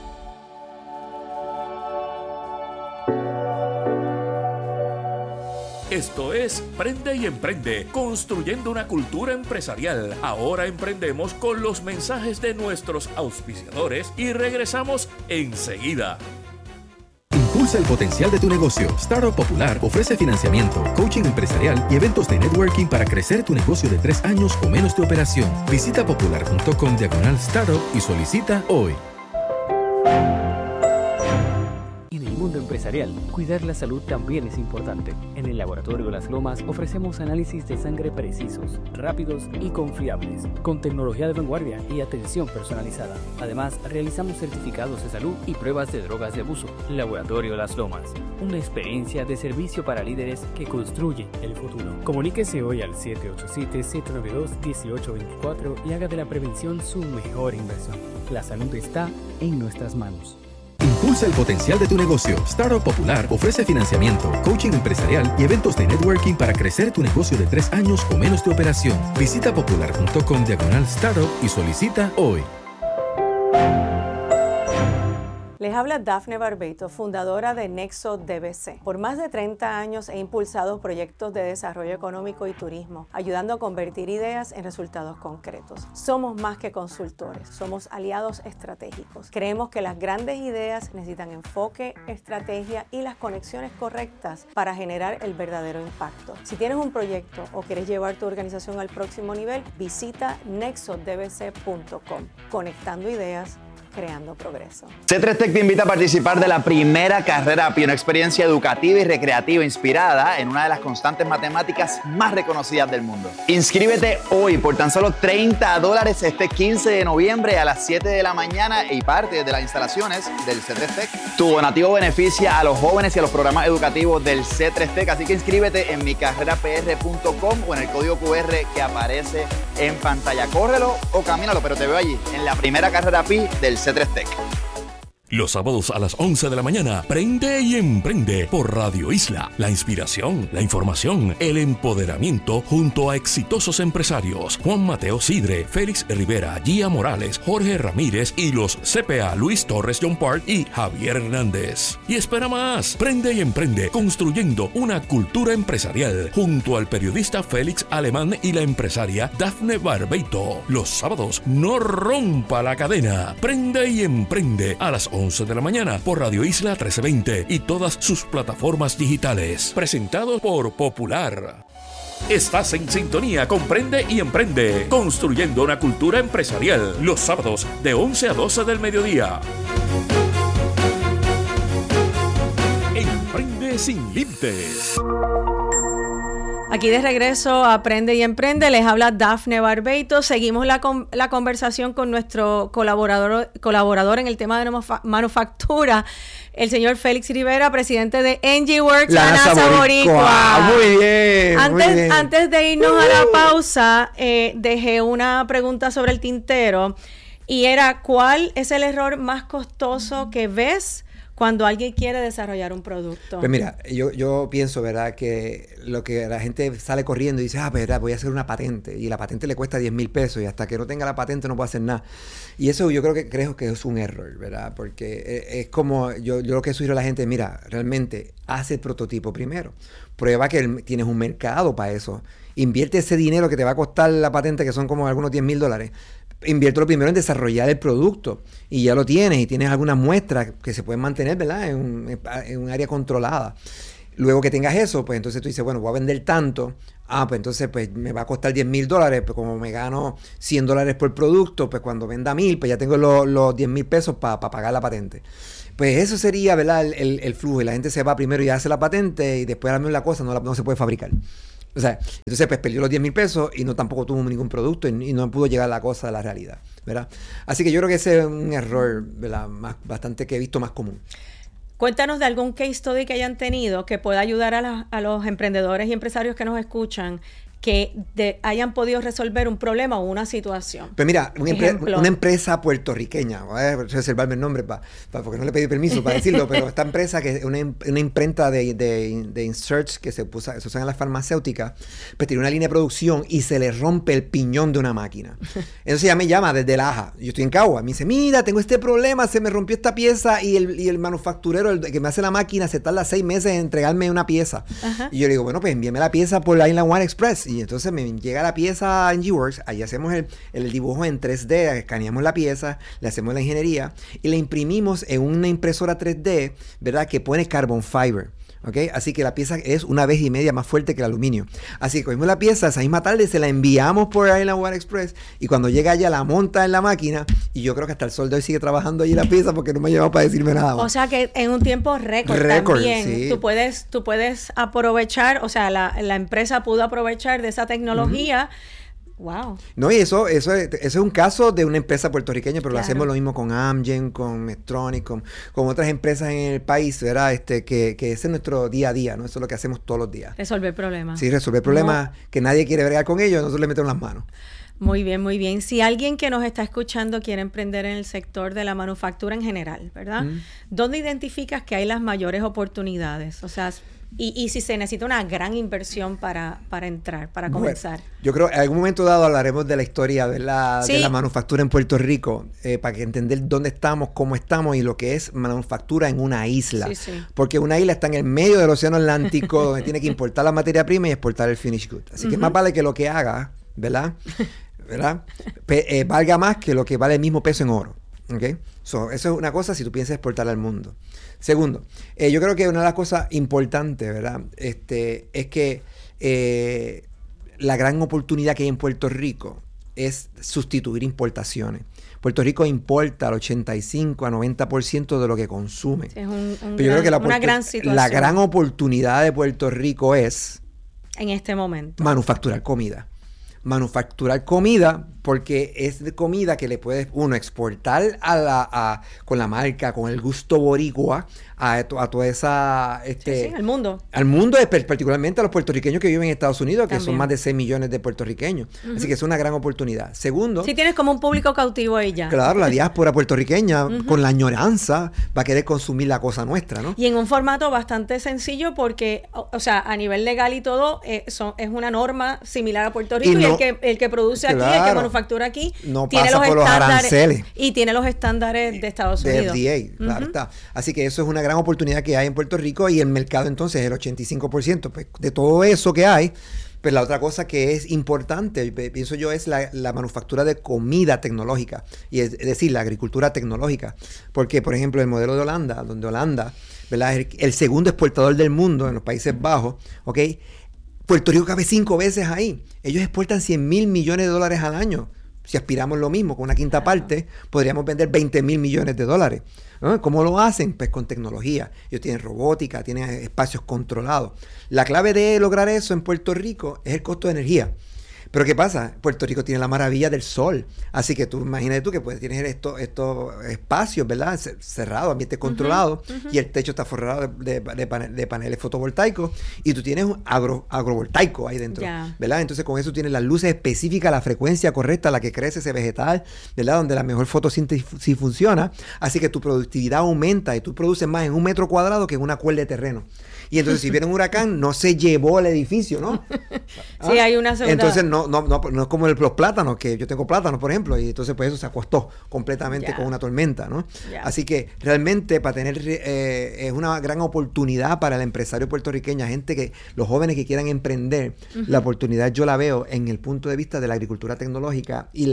[SPEAKER 5] Esto es Prende y Emprende, construyendo una cultura empresarial. Ahora emprendemos con los mensajes de nuestros auspiciadores y regresamos enseguida.
[SPEAKER 8] Impulsa el potencial de tu negocio. Startup Popular ofrece financiamiento, coaching empresarial y eventos de networking para crecer tu negocio de 3 años o menos de operación. Visita popular.com/startup y solicita hoy.
[SPEAKER 9] En el mundo empresarial, cuidar la salud también es importante. En el Laboratorio Las Lomas ofrecemos análisis de sangre precisos, rápidos y confiables, con tecnología de vanguardia y atención personalizada. Además, realizamos certificados de salud y pruebas de drogas de abuso. Laboratorio Las Lomas, una experiencia de servicio para líderes que construyen el futuro. Comuníquese hoy al 787-792-1824 y haga de la prevención su mejor inversión. La salud está en nuestras manos.
[SPEAKER 8] Impulsa el potencial de tu negocio. Startup Popular ofrece financiamiento, coaching empresarial y eventos de networking para crecer tu negocio de 3 años o menos de operación. Visita popular.com/startup y solicita hoy.
[SPEAKER 7] Les habla Dafne Barbeito, fundadora de Nexo DBC. Por más de 30 años he impulsado proyectos de desarrollo económico y turismo, ayudando a convertir ideas en resultados concretos. Somos más que consultores, somos aliados estratégicos. Creemos que las grandes ideas necesitan enfoque, estrategia y las conexiones correctas para generar el verdadero impacto. Si tienes un proyecto o quieres llevar tu organización al próximo nivel, visita nexodbc.com. Conectando ideas, creando progreso.
[SPEAKER 10] C3 Tech te invita a participar de la primera carrera API, una experiencia educativa y recreativa inspirada en una de las constantes matemáticas más reconocidas del mundo. Inscríbete hoy por tan solo $30 este 15 de noviembre a las 7 de la mañana y parte de las instalaciones del C3 Tech. Tu donativo beneficia a los jóvenes y a los programas educativos del C3 Tech, así que inscríbete en micarrerapr.com o en el código QR que aparece en pantalla. Córrelo o camínalo, pero te veo allí en la primera carrera API del C3 Tech.
[SPEAKER 5] Los sábados a las 11 de la mañana, Prende y Emprende por Radio Isla. La inspiración, la información, el empoderamiento junto a exitosos empresarios. Juan Mateo Sidre, Félix Rivera, Gia Morales, Jorge Ramírez y los CPA Luis Torres John Park y Javier Hernández. Y espera más, Prende y Emprende, construyendo una cultura empresarial junto al periodista Félix Alemán y la empresaria Dafne Barbeito. Los sábados, no rompa la cadena. Prende y Emprende a las 11 de la mañana por Radio Isla 1320 y todas sus plataformas digitales. Presentado por Popular. Estás en sintonía con Prende y Emprende, construyendo una cultura empresarial. Los sábados de 11 a 12 del mediodía. Emprende sin límites.
[SPEAKER 7] Aquí de regreso a Aprende y Emprende, les habla Dafne Barbeito. Seguimos la conversación con nuestro colaborador en el tema de manufactura, el señor Félix Rivera, presidente de NGWorks,
[SPEAKER 3] la NASA Boricua. Muy bien,
[SPEAKER 7] Antes de irnos a la pausa, dejé una pregunta sobre el tintero y era, ¿cuál es el error más costoso que ves cuando alguien quiere desarrollar un producto?
[SPEAKER 3] Pues mira, yo pienso, ¿verdad?, que lo que la gente sale corriendo y dice, ¿verdad?, voy a hacer una patente, y la patente le cuesta 10,000 pesos, y hasta que no tenga la patente no puedo hacer nada. Y eso yo creo que es un error, ¿verdad? Porque es como, yo lo que sugiero a la gente, mira, realmente, haz el prototipo primero. Prueba que tienes un mercado para eso. Invierte ese dinero que te va a costar la patente, que son como algunos $10,000. Inviértelo primero en desarrollar el producto y ya lo tienes y tienes algunas muestras que se pueden mantener, ¿verdad?, en un área controlada. Luego que tengas eso, pues entonces tú dices, bueno, voy a vender tanto, pues entonces pues me va a costar $10,000, pues como me gano $100 por producto, pues cuando venda 1,000, pues ya tengo los 10,000 pesos para pagar la patente. Pues eso sería, ¿verdad?, el flujo, y la gente se va primero y hace la patente y después la cosa no se puede fabricar. O sea, entonces pues perdió los 10,000 pesos y tampoco tuvo ningún producto y no pudo llegar a la cosa de la realidad, ¿verdad? Así que yo creo que ese es un error, ¿verdad?, bastante que he visto más común.
[SPEAKER 7] Cuéntanos de algún case study que hayan tenido que pueda ayudar a los emprendedores y empresarios que nos escuchan, que hayan podido resolver un problema o una situación.
[SPEAKER 3] Pues mira, una empresa puertorriqueña, voy a reservarme el nombre porque no le pedí permiso para decirlo, pero esta empresa, que es una imprenta de inserts que se usan en las farmacéuticas, pues tiene una línea de producción y se le rompe el piñón de una máquina. Entonces ella me llama desde Laja, yo estoy en Cagua, me dice, mira, tengo este problema, se me rompió esta pieza y el manufacturero, el que me hace la máquina, se tarda 6 meses en entregarme una pieza. Ajá. Y yo le digo, bueno, pues envíame la pieza por la Inland One Express. Y entonces me llega la pieza a NGWorks, ahí hacemos el dibujo en 3D, escaneamos la pieza, le hacemos la ingeniería y la imprimimos en una impresora 3D, ¿verdad?, que pone carbon fiber. ¿Okay? Así que la pieza es 1,5 veces más fuerte que el aluminio. Así que cogimos la pieza, esa misma tarde se la enviamos por Inland One Express y cuando llega allá la monta en la máquina y yo creo que hasta el sol de hoy sigue trabajando allí la pieza porque no me ha llegado para decirme nada más.
[SPEAKER 7] O sea que en un tiempo récord también, sí. Tú puedes aprovechar, o sea, la empresa pudo aprovechar de esa tecnología. Wow.
[SPEAKER 3] No, y eso es un caso de una empresa puertorriqueña, pero claro, lo hacemos lo mismo con Amgen, con Medtronic, con otras empresas en el país, ¿verdad? Que ese es nuestro día a día, ¿no? Eso es lo que hacemos todos los días.
[SPEAKER 7] Resolver problemas.
[SPEAKER 3] Sí, resolver problemas que nadie quiere bregar con ellos, nosotros le metemos las manos.
[SPEAKER 7] Muy bien, muy bien. Si alguien que nos está escuchando quiere emprender en el sector de la manufactura en general, ¿verdad? ¿Dónde identificas que hay las mayores oportunidades? O sea, y si se necesita una gran inversión para entrar, para comenzar.
[SPEAKER 3] Bueno, yo creo que en algún momento dado hablaremos de la historia de la manufactura en Puerto Rico, para que entender dónde estamos, cómo estamos y lo que es manufactura en una isla. Sí, sí. Porque una isla está en el medio del océano Atlántico, donde tiene que importar la materia prima y exportar el finished good. Así que más vale que lo que haga, ¿verdad? Valga más que lo que vale el mismo peso en oro. ¿Okay? Eso es una cosa si tú piensas exportar al mundo. Segundo, yo creo que una de las cosas importantes, ¿verdad? Es que la gran oportunidad que hay en Puerto Rico es sustituir importaciones. Puerto Rico importa al 85 a 90% de lo que consume. Sí, pero yo creo que una gran situación. La gran oportunidad de Puerto Rico es
[SPEAKER 7] en este momento
[SPEAKER 3] manufacturar comida. Manufacturar comida, porque es de comida que le puedes exportar con la marca, con el gusto boricua a toda esa
[SPEAKER 7] al mundo.
[SPEAKER 3] Al mundo, particularmente a los puertorriqueños que viven en Estados Unidos, que son más de 6 millones de puertorriqueños. Así que es una gran oportunidad. Segundo,
[SPEAKER 7] si tienes como un público cautivo ahí ya.
[SPEAKER 3] Claro, la diáspora puertorriqueña con la añoranza va a querer consumir la cosa nuestra, ¿no?
[SPEAKER 7] Y en un formato bastante sencillo porque, o sea, a nivel legal y todo, es una norma similar a Puerto Rico y el que produce aquí, el que manufactura aquí,
[SPEAKER 3] no tiene los estándares
[SPEAKER 7] y tiene los estándares de Estados Unidos.
[SPEAKER 3] De FDA, claro está. Así que eso es una gran oportunidad que hay en Puerto Rico y el mercado entonces es el 85%. Pues, de todo eso que hay, pues la otra cosa que es importante, pienso yo, es la manufactura de comida tecnológica, y es decir, la agricultura tecnológica. Porque, por ejemplo, el modelo de Holanda, donde Holanda, ¿verdad?, es el segundo exportador del mundo en los Países Bajos, ¿ok? Puerto Rico cabe 5 veces ahí. Ellos exportan $100,000 millones al año. Si aspiramos lo mismo, con una quinta parte, podríamos vender $20,000 millones. ¿No? ¿Cómo lo hacen? Pues con tecnología. Ellos tienen robótica, tienen espacios controlados. La clave de lograr eso en Puerto Rico es el costo de energía. Pero ¿qué pasa? Puerto Rico tiene la maravilla del sol. Así que tú imagínate tú que puedes tener estos espacios, ¿verdad? Cerrados, ambiente controlado, y el techo está forrado de paneles fotovoltaicos, y tú tienes un agrovoltaico ahí dentro, ¿verdad? Entonces con eso tienes las luces específicas, la frecuencia correcta a la que crece ese vegetal, ¿verdad? Donde la mejor fotosíntesis funciona. Así que tu productividad aumenta y tú produces más en 1 metro cuadrado que en una cuerda de terreno. Y entonces si viene un huracán, no se llevó el edificio, ¿no?
[SPEAKER 7] Sí, hay una segunda.
[SPEAKER 3] Entonces no es como los plátanos, que yo tengo plátanos, por ejemplo, y entonces pues eso se acostó completamente con una tormenta, ¿no? Así que realmente para tener es una gran oportunidad para el empresario puertorriqueño, los jóvenes que quieran emprender, la oportunidad yo la veo en el punto de vista de la agricultura tecnológica y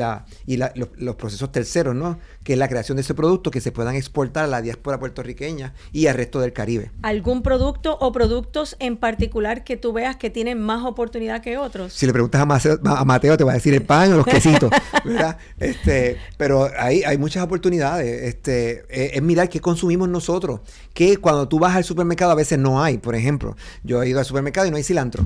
[SPEAKER 3] los procesos terceros, ¿no? Que es la creación de ese producto que se puedan exportar a la diáspora puertorriqueña y al resto del Caribe.
[SPEAKER 7] ¿Algún producto o productos en particular que tú veas que tienen más oportunidad que otros?
[SPEAKER 3] Si le preguntas a Mateo te va a decir el pan o los quesitos, ¿verdad? Pero hay muchas oportunidades. Es mirar qué consumimos nosotros, que cuando tú vas al supermercado a veces no hay. Por ejemplo, yo he ido al supermercado y no hay cilantro.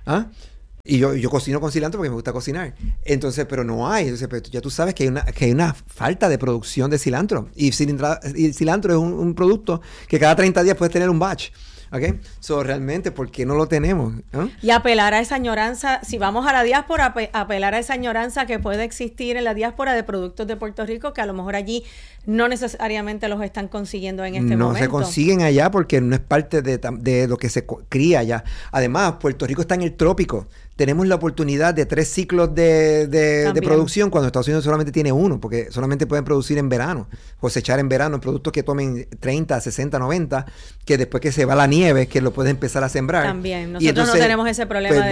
[SPEAKER 3] Y yo cocino con cilantro porque me gusta cocinar. Entonces, pero no hay. Entonces, pero ya tú sabes que hay una falta de producción de cilantro. Y cilantro es un producto que cada 30 días puedes tener un batch. ¿Ok? So, realmente, ¿por qué no lo tenemos?
[SPEAKER 7] Y apelar a esa añoranza, si vamos a la diáspora, apelar a esa añoranza que puede existir en la diáspora de productos de Puerto Rico, que a lo mejor allí no necesariamente los están consiguiendo en este momento.
[SPEAKER 3] No se consiguen allá porque no es parte de lo que se cría allá. Además, Puerto Rico está en el trópico. Tenemos la oportunidad de 3 ciclos de producción cuando Estados Unidos solamente tiene 1, porque solamente pueden producir en verano, cosechar en verano productos que tomen 30, 60, 90, que después que se va la nieve, que lo puedes empezar a sembrar.
[SPEAKER 7] También, nosotros entonces, no tenemos ese problema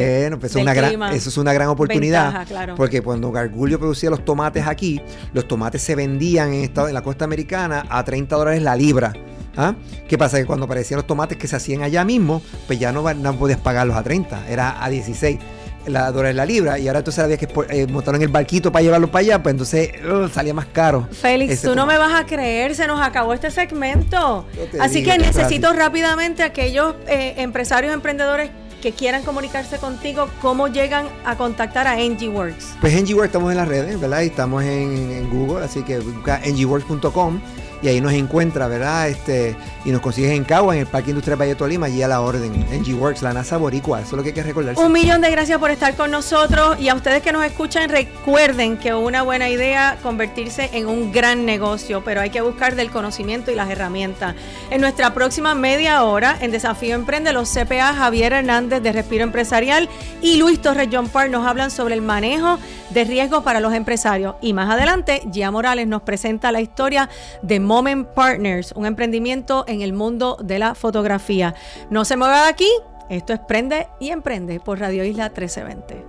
[SPEAKER 3] eso es una gran oportunidad,
[SPEAKER 7] ventaja, claro.
[SPEAKER 3] Porque cuando Gargullo producía los tomates aquí, los tomates se vendían en la costa americana a $30 la libra. ¿Qué pasa? Que cuando aparecían los tomates que se hacían allá mismo, pues ya no podías pagarlos a 30, era a 16 dólares la libra, y ahora entonces había que montar en el barquito para llevarlo para allá, pues entonces salía más caro.
[SPEAKER 7] Félix, tú no me vas a creer, se nos acabó este segmento. Así que necesito rápidamente a aquellos empresarios, emprendedores que quieran comunicarse contigo, ¿cómo llegan a contactar a NGWorks?
[SPEAKER 3] Pues NGWorks estamos en las redes, ¿verdad? Y estamos en Google, así que busca ngworks.com y ahí nos encuentra, ¿verdad? Y nos consigues en Cagua, en el Parque Industrial Valle Tolima, allí a la orden. NGWorks, la NASA boricua, eso es lo que hay que recordarse.
[SPEAKER 7] 1,000,000 de gracias por estar con nosotros, y a ustedes que nos escuchan, recuerden que una buena idea convertirse en un gran negocio, pero hay que buscar del conocimiento y las herramientas. En nuestra próxima media hora, en Desafío Emprende, los CPA Javier Hernández de Respiro Empresarial y Luis Torres John Park nos hablan sobre el manejo de riesgos para los empresarios. Y más adelante, Gia Morales nos presenta la historia de Moment Partners, un emprendimiento en el mundo de la fotografía. No se mueva de aquí, esto es Prende y Emprende por Radio Isla 1320.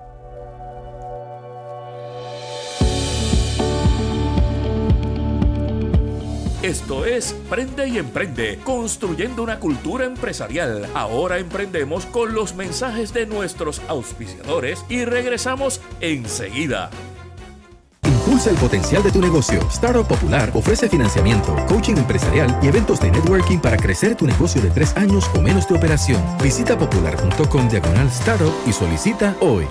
[SPEAKER 6] Esto es Prende y Emprende, construyendo una cultura empresarial. Ahora emprendemos con los mensajes de nuestros auspiciadores y regresamos enseguida.
[SPEAKER 8] Impulsa el potencial de tu negocio. Startup Popular ofrece financiamiento, coaching empresarial y eventos de networking para crecer tu negocio de 3 años o menos de operación. Visita popular.com/startup y solicita hoy.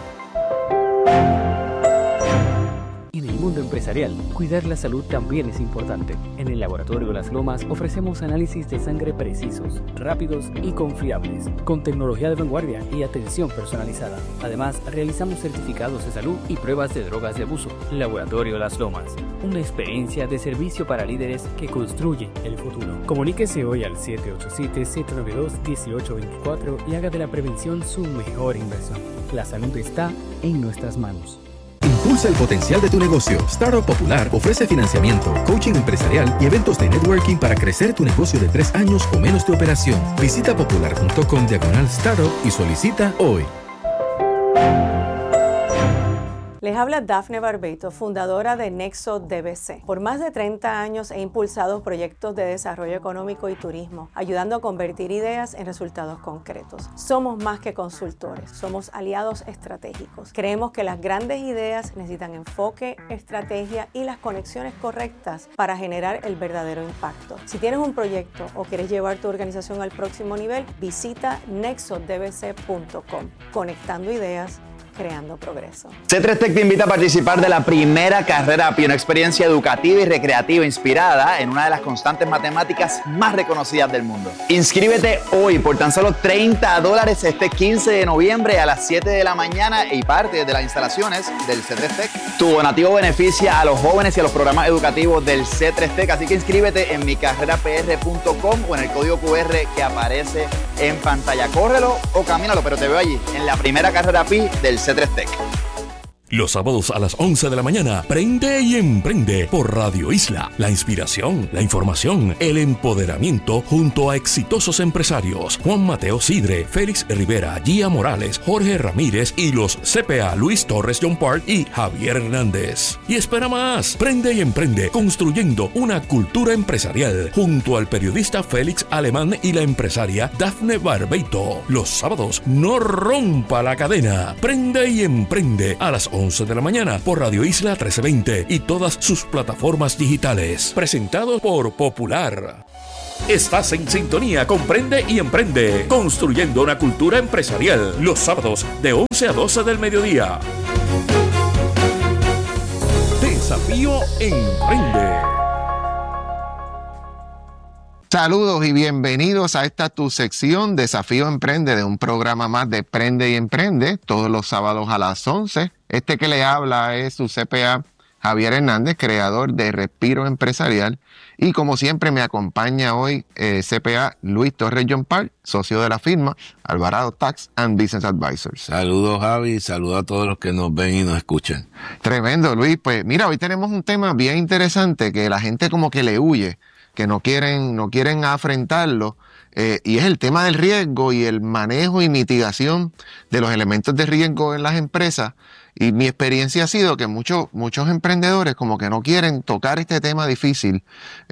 [SPEAKER 9] En el mundo empresarial, cuidar la salud también es importante. En el Laboratorio Las Lomas ofrecemos análisis de sangre precisos, rápidos y confiables, con tecnología de vanguardia y atención personalizada. Además, realizamos certificados de salud y pruebas de drogas de abuso. Laboratorio Las Lomas, una experiencia de servicio para líderes que construyen el futuro. Comuníquese hoy al 787-792-1824 y haga de la prevención su mejor inversión. La salud está en nuestras manos.
[SPEAKER 8] Impulsa el potencial de tu negocio. Startup Popular ofrece financiamiento, coaching empresarial y eventos de networking para crecer tu negocio de 3 años o menos de operación. Visita popular.com/startup y solicita hoy.
[SPEAKER 7] Les habla Dafne Barbeito, fundadora de Nexo DBC. Por más de 30 años he impulsado proyectos de desarrollo económico y turismo, ayudando a convertir ideas en resultados concretos. Somos más que consultores, somos aliados estratégicos. Creemos que las grandes ideas necesitan enfoque, estrategia y las conexiones correctas para generar el verdadero impacto. Si tienes un proyecto o quieres llevar tu organización al próximo nivel, visita nexodbc.com. Conectando ideas, creando progreso.
[SPEAKER 10] C3 Tech te invita a participar de la primera carrera a pie, una experiencia educativa y recreativa inspirada en una de las constantes matemáticas más reconocidas del mundo. Inscríbete hoy por tan solo $30 este 15 de noviembre a las 7 de la mañana y parte de las instalaciones del C3 Tech. Tu donativo beneficia a los jóvenes y a los programas educativos del C3 Tech, así que inscríbete en micarrerapr.com o en el código QR que aparece en pantalla. Córrelo o camínalo, pero te veo allí en la primera carrera PI del C3 Tech.
[SPEAKER 6] Los sábados a las 11 de la mañana, Prende y Emprende por Radio Isla. La inspiración, la información, el empoderamiento junto a exitosos empresarios. Juan Mateo Sidre, Félix Rivera, Gia Morales, Jorge Ramírez y los CPA Luis Torres John Park y Javier Hernández. Y espera más, Prende y Emprende, construyendo una cultura empresarial junto al periodista Félix Alemán y la empresaria Dafne Barbeito. Los sábados, no rompa la cadena. Prende y Emprende a las 11 de la mañana por Radio Isla 1320 y todas sus plataformas digitales. Presentado por Popular. Estás en sintonía con Prende y Emprende, construyendo una cultura empresarial. Los sábados de 11 a 12 del mediodía. Desafío Emprende.
[SPEAKER 11] Saludos y bienvenidos a esta tu sección Desafío Emprende, de un programa más de Prende y Emprende, todos los sábados a las 11. Este que le habla es su CPA Javier Hernández, creador de Respiro Empresarial, y como siempre me acompaña hoy CPA Luis Torres John Park, socio de la firma Alvarado Tax and Business Advisors.
[SPEAKER 12] Saludos, Javi, saludos a todos los que nos ven y nos escuchan.
[SPEAKER 11] Tremendo, Luis. Pues mira, hoy tenemos un tema bien interesante que la gente como que le huye, que no quieren afrontarlo, y es el tema del riesgo y el manejo y mitigación de los elementos de riesgo en las empresas. Y mi experiencia ha sido que muchos emprendedores como que no quieren tocar este tema difícil.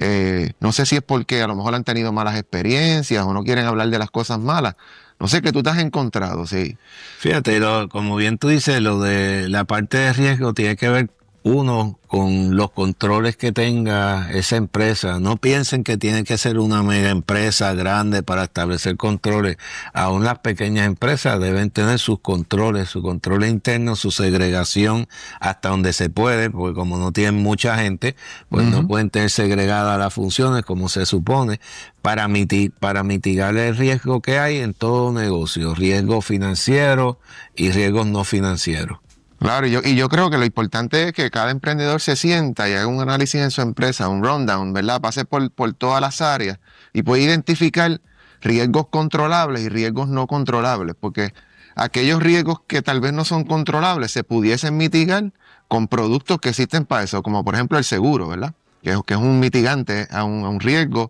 [SPEAKER 11] No sé si es porque a lo mejor han tenido malas experiencias o no quieren hablar de las cosas malas. No sé qué tú te has encontrado, sí.
[SPEAKER 12] Fíjate, como bien tú dices, lo de la parte de riesgo tiene que ver, uno, con los controles que tenga esa empresa. No piensen que tiene que ser una mega empresa grande para establecer controles. Aún las pequeñas empresas deben tener sus controles internos, su segregación hasta donde se puede, porque como no tienen mucha gente, pues no pueden tener segregadas las funciones como se supone, para mitigar el riesgo que hay en todo negocio, riesgo financiero y riesgos no financieros.
[SPEAKER 11] Claro, y yo creo que lo importante es que cada emprendedor se sienta y haga un análisis en su empresa, un rundown, ¿verdad? Pase por todas las áreas y puede identificar riesgos controlables y riesgos no controlables, porque aquellos riesgos que tal vez no son controlables se pudiesen mitigar con productos que existen para eso, como por ejemplo el seguro, ¿verdad? Que es un mitigante a un riesgo,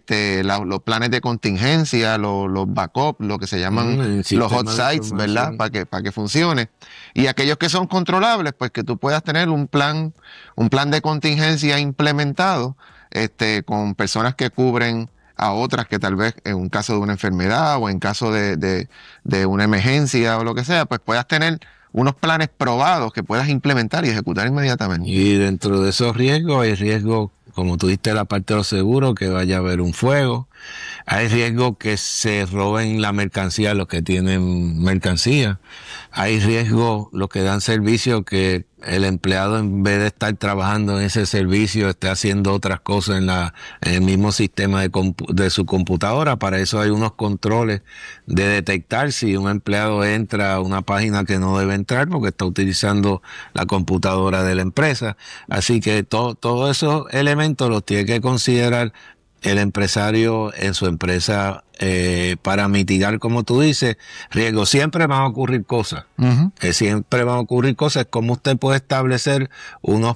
[SPEAKER 11] los planes de contingencia, los backup, lo que se llaman los hot sites, ¿verdad? Para que funcione. Y aquellos que son controlables, pues que tú puedas tener un plan de contingencia implementado, con personas que cubren a otras que tal vez en un caso de una enfermedad o en caso de una emergencia o lo que sea, pues puedas tener unos planes probados que puedas implementar y ejecutar inmediatamente.
[SPEAKER 12] Y dentro de esos riesgos hay riesgos, como tú diste la parte de los seguros, que vaya a haber un fuego. Hay riesgo que se roben la mercancía los que tienen mercancía. Hay riesgo los que dan servicio, que el empleado, en vez de estar trabajando en ese servicio, esté haciendo otras cosas en el mismo sistema de su computadora. Para eso hay unos controles de detectar si un empleado entra a una página que no debe entrar porque está utilizando la computadora de la empresa. Así que todos esos elementos los tiene que considerar el empresario en su empresa, para mitigar, como tú dices, riesgos. Siempre van a ocurrir cosas. Siempre van a ocurrir cosas. Como usted puede establecer unos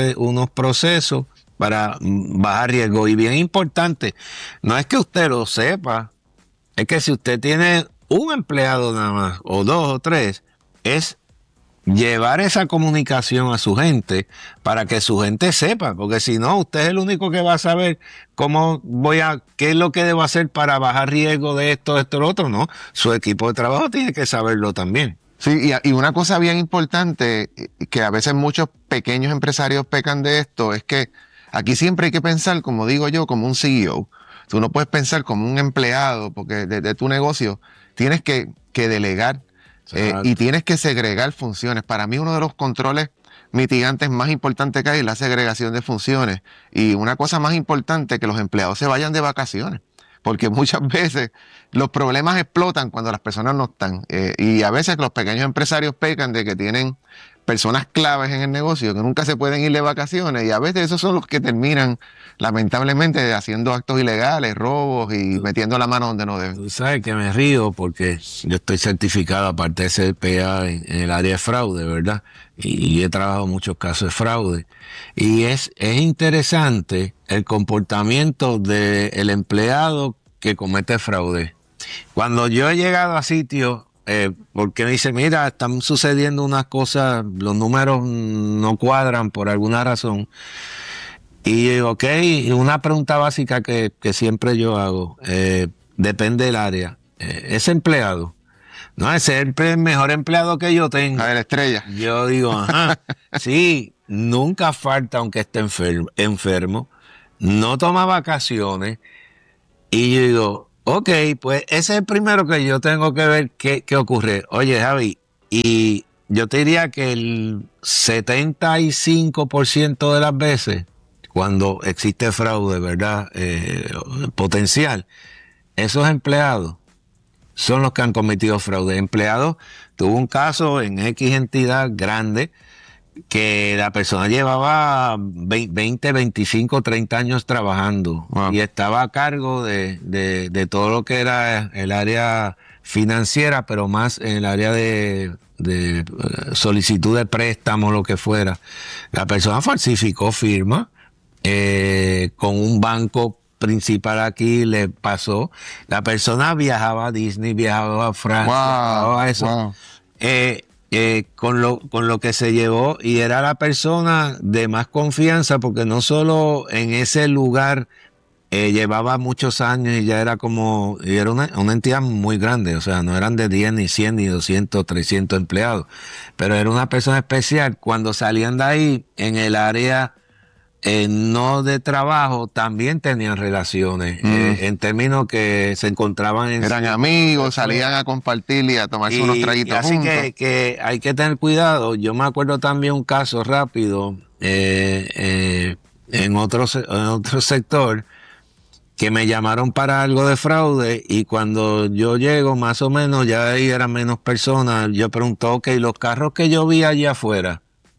[SPEAKER 12] procesos para bajar riesgo. Y bien importante, no es que usted lo sepa, es que si usted tiene un empleado nada más, o dos o tres, es llevar esa comunicación a su gente para que su gente sepa, porque si no, usted es el único que va a saber qué es lo que debo hacer para bajar riesgo de esto, lo otro. No, su equipo de trabajo tiene que saberlo también.
[SPEAKER 11] Sí, y una cosa bien importante, que a veces muchos pequeños empresarios pecan de esto, es que aquí siempre hay que pensar, como digo yo, como un CEO. Tú no puedes pensar como un empleado, porque de tu negocio tienes que delegar y tienes que segregar funciones. Para mí uno de los controles mitigantes más importantes que hay es la segregación de funciones. Y una cosa más importante, que los empleados se vayan de vacaciones. Porque muchas veces los problemas explotan cuando las personas no están. Y a veces los pequeños empresarios pecan de que tienen personas claves en el negocio que nunca se pueden ir de vacaciones, y a veces esos son los que terminan lamentablemente haciendo actos ilegales, robos y metiendo la mano donde no deben.
[SPEAKER 12] Tú sabes que me río porque yo estoy certificado, aparte de CPA, en el área de fraude, ¿verdad? Y he trabajado muchos casos de fraude. Y es interesante el comportamiento del empleado que comete fraude. Cuando yo he llegado a sitios, porque me dice, mira, están sucediendo unas cosas, los números no cuadran por alguna razón. Y ok, una pregunta básica que siempre yo hago, depende del área. Ese empleado, no, ese es el mejor empleado que yo tengo.
[SPEAKER 11] A ver, estrella.
[SPEAKER 12] Yo digo, ajá, sí, nunca falta aunque esté enfermo, no toma vacaciones. Y yo digo, ok, pues ese es el primero que yo tengo que ver qué ocurre. Oye, Javi, y yo te diría que el 75% de las veces, cuando existe fraude, ¿verdad? Potencial, esos empleados son los que han cometido fraude. Empleados, tuvo un caso en X entidad grande que la persona llevaba 20, 25, 30 años trabajando. Wow. Y estaba a cargo de todo lo que era el área financiera, pero más en el área de solicitud de préstamo, lo que fuera. La persona falsificó firma con un banco principal aquí, le pasó. La persona viajaba a Disney, viajaba a Francia, viajaba a eso. Wow. Con lo que se llevó, y era la persona de más confianza, porque no solo en ese lugar llevaba muchos años y ya era una entidad muy grande, o sea, no eran de 10, ni 100, ni 200, 300 empleados, pero era una persona especial. Cuando salían de ahí, en el área no de trabajo, también tenían relaciones, en términos que se encontraban
[SPEAKER 11] eran amigos, salían a compartir y a tomarse unos traguitos
[SPEAKER 12] así
[SPEAKER 11] juntos.
[SPEAKER 12] Que hay que tener cuidado. Yo me acuerdo también un caso rápido en otro sector, que me llamaron para algo de fraude, y cuando yo llego, más o menos, ya ahí eran menos personas. Yo pregunto, ok, los carros que yo vi allá afuera,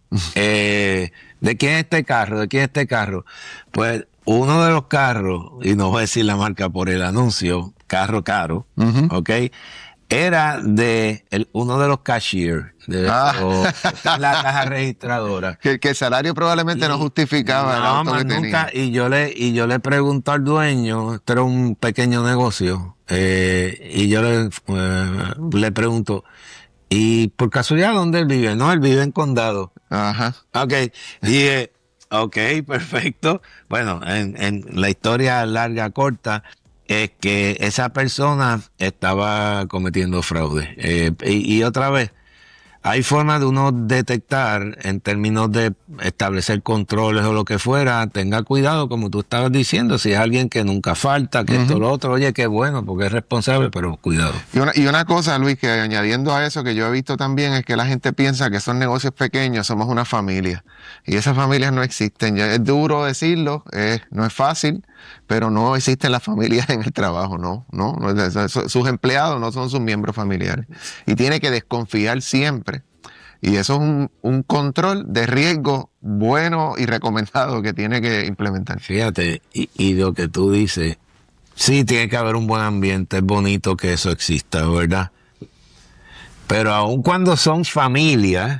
[SPEAKER 12] ¿de quién es este carro? ¿De quién es este carro? Pues uno de los carros, y no voy a decir la marca por el anuncio, carro caro, ¿ok? Era de uno de los cashiers, la caja registradora.
[SPEAKER 11] Que el salario probablemente no justificaba el auto
[SPEAKER 12] más
[SPEAKER 11] que
[SPEAKER 12] nunca.
[SPEAKER 11] tenía.
[SPEAKER 12] Y yo le pregunto al dueño, esto era un pequeño negocio, y yo le pregunto, ¿y por casualidad dónde él vive? No, él vive en Condado.
[SPEAKER 11] Ajá.
[SPEAKER 12] Ok, dije, ok, perfecto. Bueno, en la historia larga, corta, es que esa persona estaba cometiendo fraude. Y otra vez, hay formas de uno detectar en términos de establecer controles o lo que fuera. Tenga cuidado, como tú estabas diciendo, si es alguien que nunca falta, que esto, lo otro, oye, qué bueno, porque es responsable, pero cuidado.
[SPEAKER 11] Y una cosa, Luis, que añadiendo a eso, que yo he visto también, es que la gente piensa que esos negocios pequeños somos una familia, y esas familias no existen. Ya es duro decirlo, no es fácil, pero no existen las familias en el trabajo, no, sus empleados no son sus miembros familiares, y tiene que desconfiar siempre. Y eso es un control de riesgo bueno y recomendado que tiene que implementar.
[SPEAKER 12] Fíjate, y lo que tú dices, sí, tiene que haber un buen ambiente, es bonito que eso exista, ¿verdad? Pero aun cuando son familias,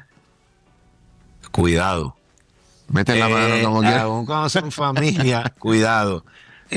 [SPEAKER 12] cuidado.
[SPEAKER 11] Mete la mano como quieras.
[SPEAKER 12] Aun cuando son familias, cuidado.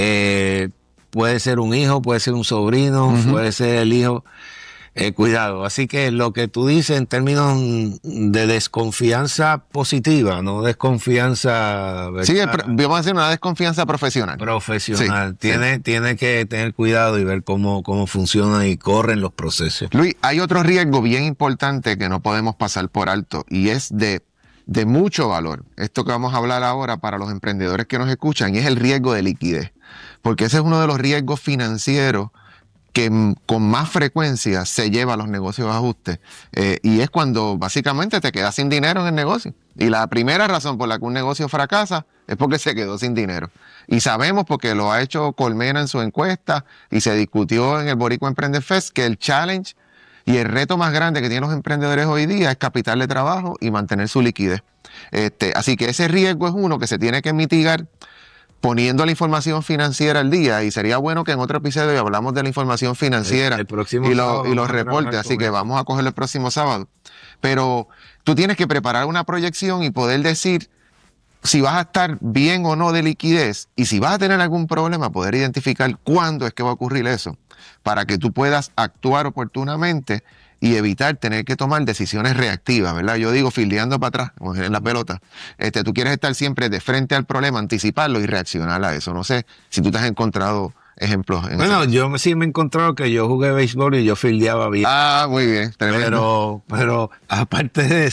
[SPEAKER 12] Puede ser un hijo, puede ser un sobrino, puede ser el hijo. Cuidado. Así que lo que tú dices en términos de desconfianza positiva, no desconfianza...
[SPEAKER 11] ¿verdad? Sí, vamos a decir una desconfianza profesional.
[SPEAKER 12] Profesional.
[SPEAKER 11] Sí,
[SPEAKER 12] tiene que tener cuidado y ver cómo funcionan y corren los procesos.
[SPEAKER 11] Luis, hay otro riesgo bien importante que no podemos pasar por alto, y es de mucho valor. Esto que vamos a hablar ahora para los emprendedores que nos escuchan, y es el riesgo de liquidez. Porque ese es uno de los riesgos financieros que con más frecuencia se lleva a los negocios a ajuste, y es cuando básicamente te quedas sin dinero en el negocio. Y la primera razón por la que un negocio fracasa es porque se quedó sin dinero. Y sabemos, porque lo ha hecho Colmena en su encuesta y se discutió en el Boricua Emprende Fest, que el challenge y el reto más grande que tienen los emprendedores hoy día es capital de trabajo y mantener su liquidez. Así que ese riesgo es uno que se tiene que mitigar poniendo la información financiera al día, y sería bueno que en otro episodio hablamos de la información financiera y los reportes, así que vamos a cogerlo el próximo sábado. Pero tú tienes que preparar una proyección y poder decir si vas a estar bien o no de liquidez, y si vas a tener algún problema, poder identificar cuándo es que va a ocurrir eso, para que tú puedas actuar oportunamente y evitar tener que tomar decisiones reactivas, ¿verdad? Yo digo, fildeando para atrás, como en la pelota. Tú quieres estar siempre de frente al problema, anticiparlo y reaccionar a eso. No sé si tú te has encontrado ejemplos.
[SPEAKER 12] Bueno, yo sí me he encontrado que yo jugué béisbol y yo fildeaba bien.
[SPEAKER 11] Ah, muy bien.
[SPEAKER 12] Pero aparte de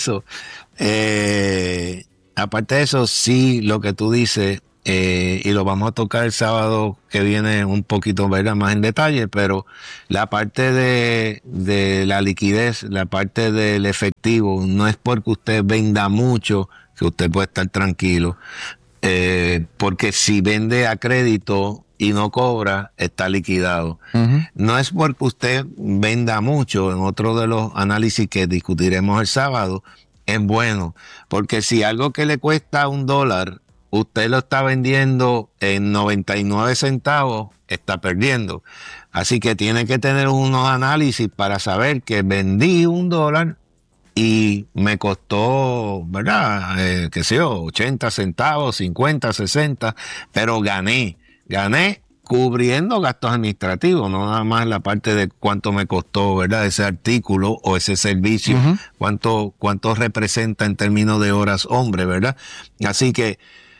[SPEAKER 12] eso, sí, lo que tú dices, y lo vamos a tocar el sábado que viene un poquito, ¿verdad?, más en detalle, pero la parte de la liquidez, la parte del efectivo, no es porque usted venda mucho que usted puede estar tranquilo, porque si vende a crédito y no cobra, está liquidado. No es porque usted venda mucho, en otro de los análisis que discutiremos el sábado, es bueno, porque si algo que le cuesta $1, usted lo está vendiendo en 99 centavos, está perdiendo. Así que tiene que tener unos análisis para saber que vendí $1 y me costó, ¿verdad? 80 centavos, 50, 60, pero gané cubriendo gastos administrativos, no nada más la parte de cuánto me costó, ¿verdad?, ese artículo o ese servicio, cuánto representa en términos de horas hombre, ¿verdad? Así que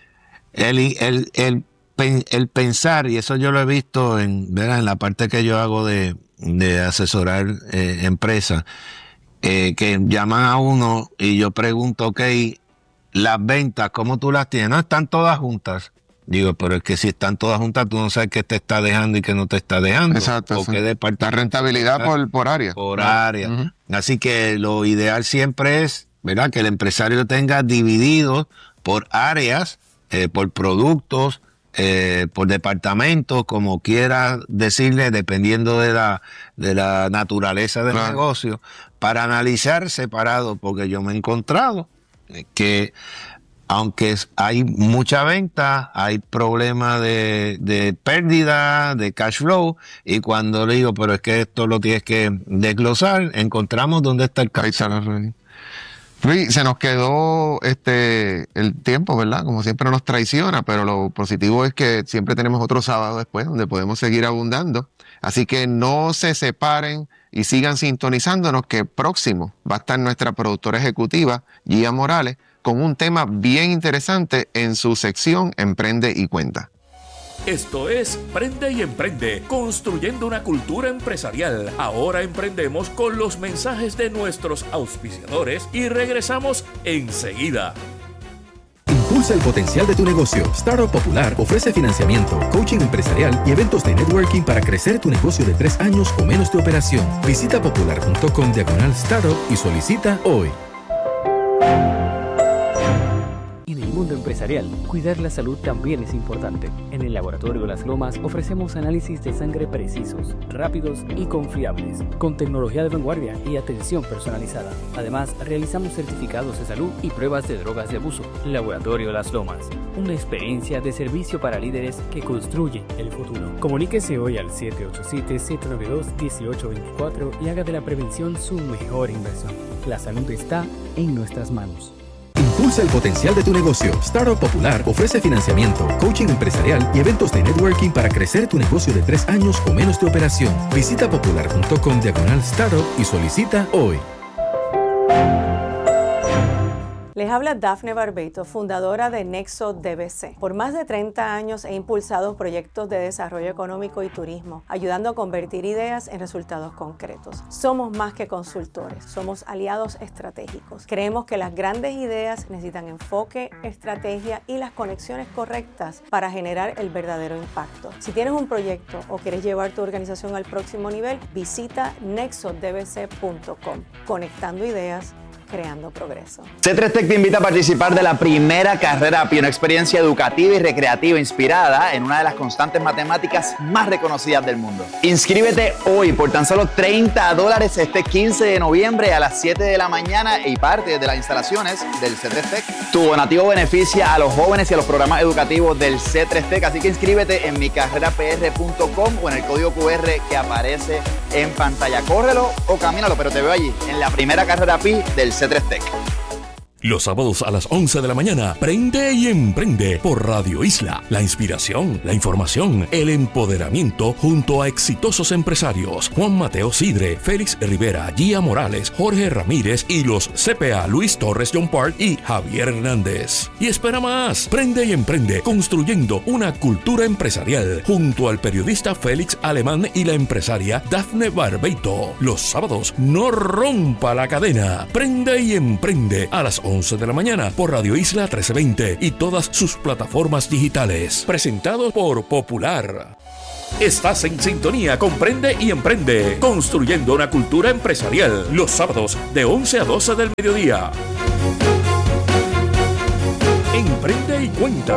[SPEAKER 12] el pensar, y eso yo lo he visto ¿verdad?, en la parte que yo hago de asesorar empresas, que llaman a uno y yo pregunto, ok, las ventas, ¿cómo tú las tienes? No, están todas juntas. Digo, pero es que si están todas juntas, tú no sabes qué te está dejando y qué no te está dejando.
[SPEAKER 11] Exacto. La rentabilidad por área.
[SPEAKER 12] Por área. Así que lo ideal siempre es, ¿verdad?, que el empresario tenga dividido por áreas, por productos, por departamentos, como quiera decirle, dependiendo de la naturaleza del negocio, para analizar separado, porque yo me he encontrado que aunque hay mucha venta, hay problemas de pérdida, de cash flow, y cuando le digo, pero es que esto lo tienes que desglosar, encontramos dónde está el cash.
[SPEAKER 11] Luis, se nos quedó el tiempo, ¿verdad? Como siempre nos traiciona, pero lo positivo es que siempre tenemos otro sábado después donde podemos seguir abundando. Así que no se separen y sigan sintonizándonos, que próximo va a estar nuestra productora ejecutiva, Gia Morales, con un tema bien interesante en su sección Emprende y Cuenta.
[SPEAKER 6] Esto es Prende y Emprende, construyendo una cultura empresarial. Ahora emprendemos con los mensajes de nuestros auspiciadores y regresamos enseguida.
[SPEAKER 8] Impulsa el potencial de tu negocio. Startup Popular ofrece financiamiento, coaching empresarial y eventos de networking para crecer tu negocio de 3 años o menos de operación. Visita popular.com/startup y solicita hoy.
[SPEAKER 9] En el mundo empresarial, cuidar la salud también es importante. En el Laboratorio Las Lomas ofrecemos análisis de sangre precisos, rápidos y confiables, con tecnología de vanguardia y atención personalizada. Además, realizamos certificados de salud y pruebas de drogas de abuso. Laboratorio Las Lomas, una experiencia de servicio para líderes que construyen el futuro. Comuníquese hoy al 787-792-1824 y haga de la prevención su mejor inversión. La salud está en nuestras manos.
[SPEAKER 8] Impulsa el potencial de tu negocio. Startup Popular ofrece financiamiento, coaching empresarial y eventos de networking para crecer tu negocio de 3 años o menos de operación. Visita popular.com/startup y solicita hoy.
[SPEAKER 7] Les habla Dafne Barbeito, fundadora de Nexo DBC. Por más de 30 años he impulsado proyectos de desarrollo económico y turismo, ayudando a convertir ideas en resultados concretos. Somos más que consultores, somos aliados estratégicos. Creemos que las grandes ideas necesitan enfoque, estrategia y las conexiones correctas para generar el verdadero impacto. Si tienes un proyecto o quieres llevar tu organización al próximo nivel, visita nexodbc.com. Conectando ideas, creando progreso.
[SPEAKER 10] C3 Tech te invita a participar de la primera carrera API, una experiencia educativa y recreativa inspirada en una de las constantes matemáticas más reconocidas del mundo. Inscríbete hoy por tan solo $30 este 15 de noviembre a las 7 de la mañana y parte de las instalaciones del C3 Tech. Tu donativo beneficia a los jóvenes y a los programas educativos del C3 Tech, así que inscríbete en micarrerapr.com o en el código QR que aparece en pantalla. Córrelo o camínalo, pero te veo allí en la primera carrera API del C3 Tech.
[SPEAKER 6] Los sábados a las 11 de la mañana, Prende y Emprende por Radio Isla. La inspiración, la información, el empoderamiento junto a exitosos empresarios. Juan Mateo Sidre, Félix Rivera, Gia Morales, Jorge Ramírez y los CPA Luis Torres John Park y Javier Hernández. Y espera más, Prende y Emprende, construyendo una cultura empresarial junto al periodista Félix Alemán y la empresaria Dafne Barbeito. Los sábados, no rompa la cadena. Prende y Emprende a las 11 de la mañana por Radio Isla 1320 y todas sus plataformas digitales. Presentado por Popular. Estás en sintonía con Prende y Emprende, construyendo una cultura empresarial. Los sábados de 11 a 12 del mediodía. Emprende y Cuenta.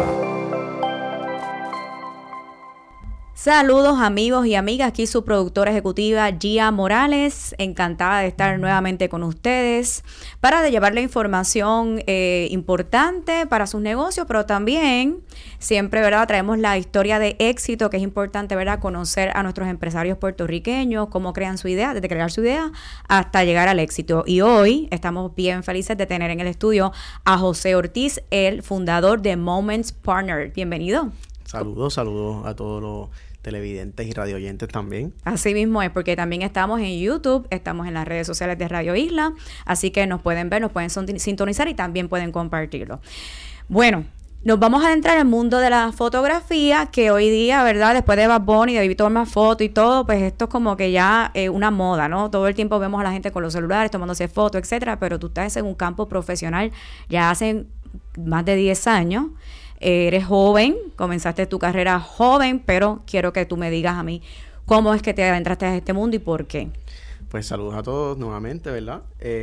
[SPEAKER 13] Saludos amigos y amigas, aquí su productora ejecutiva Gia Morales, encantada de estar nuevamente con ustedes para llevarle información importante para sus negocios, pero también siempre, ¿verdad?, traemos la historia de éxito, que es importante, ¿verdad?, conocer a nuestros empresarios puertorriqueños, cómo crean su idea, desde crear su idea hasta llegar al éxito. Y hoy estamos bien felices de tener en el estudio a José Ortiz, el fundador de Moments Partner. Bienvenido.
[SPEAKER 14] Saludos a todos los televidentes y radioyentes también.
[SPEAKER 13] Así mismo es, porque también estamos en YouTube, estamos en las redes sociales de Radio Isla, así que nos pueden ver, nos pueden sintonizar y también pueden compartirlo. Bueno, nos vamos a adentrar en el mundo de la fotografía, que hoy día, ¿verdad?, después de Bad Bunny, de David tomar fotos y todo, pues esto es como que ya una moda, ¿no? Todo el tiempo vemos a la gente con los celulares tomándose fotos, etcétera, pero tú estás en un campo profesional ya hace más de 10 años. Eres joven, comenzaste tu carrera joven, pero quiero que tú me digas a mí cómo es que te adentraste a este mundo y por qué.
[SPEAKER 14] Pues saludos a todos nuevamente, ¿verdad?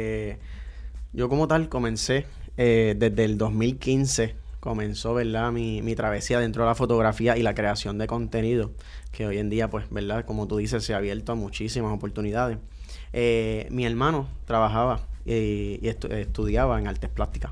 [SPEAKER 14] Yo como tal comencé desde el 2015, comenzó, ¿verdad?, mi travesía dentro de la fotografía y la creación de contenido, que hoy en día, pues, ¿verdad?, como tú dices, se ha abierto a muchísimas oportunidades. Mi hermano trabajaba y estudiaba en artes plásticas.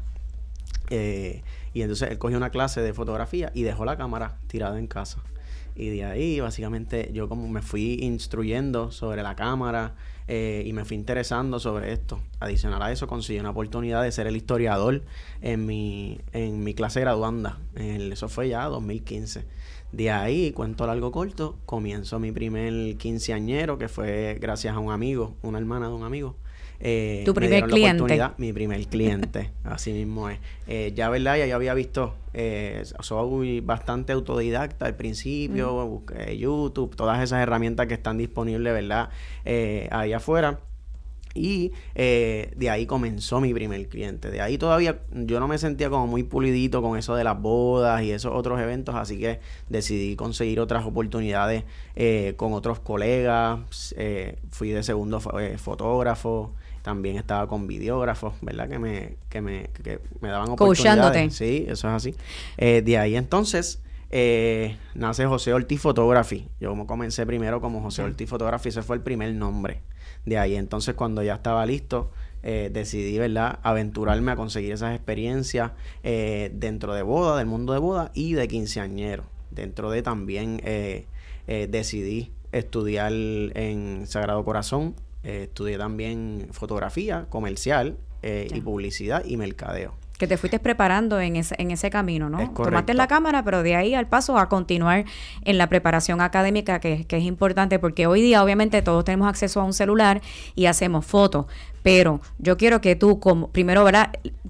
[SPEAKER 14] Y entonces él cogió una clase de fotografía y dejó la cámara tirada en casa. Y de ahí, básicamente, yo como me fui instruyendo sobre la cámara y me fui interesando sobre esto. Adicional a eso, conseguí una oportunidad de ser el historiador en mi clase graduanda. Eso fue ya 2015. De ahí, cuento largo corto, comienzo mi primer quinceañero, que fue gracias a un amigo, una hermana de un amigo.
[SPEAKER 13] ¿Tu primer cliente?
[SPEAKER 14] Mi primer cliente, así mismo es. Ya, ¿verdad? Ya yo había visto, soy bastante autodidacta al principio, busqué YouTube, todas esas herramientas que están disponibles, ¿verdad?, ahí afuera. Y de ahí comenzó mi primer cliente. De ahí todavía yo no me sentía como muy pulidito con eso de las bodas y esos otros eventos, así que decidí conseguir otras oportunidades con otros colegas. Fui de segundo fotógrafo. También estaba con videógrafos, ¿verdad?, que me daban oportunidades.
[SPEAKER 13] Coachándote.
[SPEAKER 14] Sí, eso es así. De ahí entonces nace José Ortiz Photography. Yo comencé primero como José Ortiz Photography, ese fue el primer nombre. De ahí entonces, cuando ya estaba listo, decidí, ¿verdad?, aventurarme a conseguir esas experiencias dentro de boda, del mundo de boda y de quinceañero. Dentro de también decidí estudiar en Sagrado Corazón. Estudié también fotografía comercial y publicidad y mercadeo.
[SPEAKER 13] Que te fuiste preparando en ese camino, ¿no?
[SPEAKER 14] Es correcto.
[SPEAKER 13] Tomaste la cámara, pero de ahí al paso a continuar en la preparación académica, que es importante, porque hoy día obviamente todos tenemos acceso a un celular y hacemos fotos, pero yo quiero que tú, primero, ¿verdad?,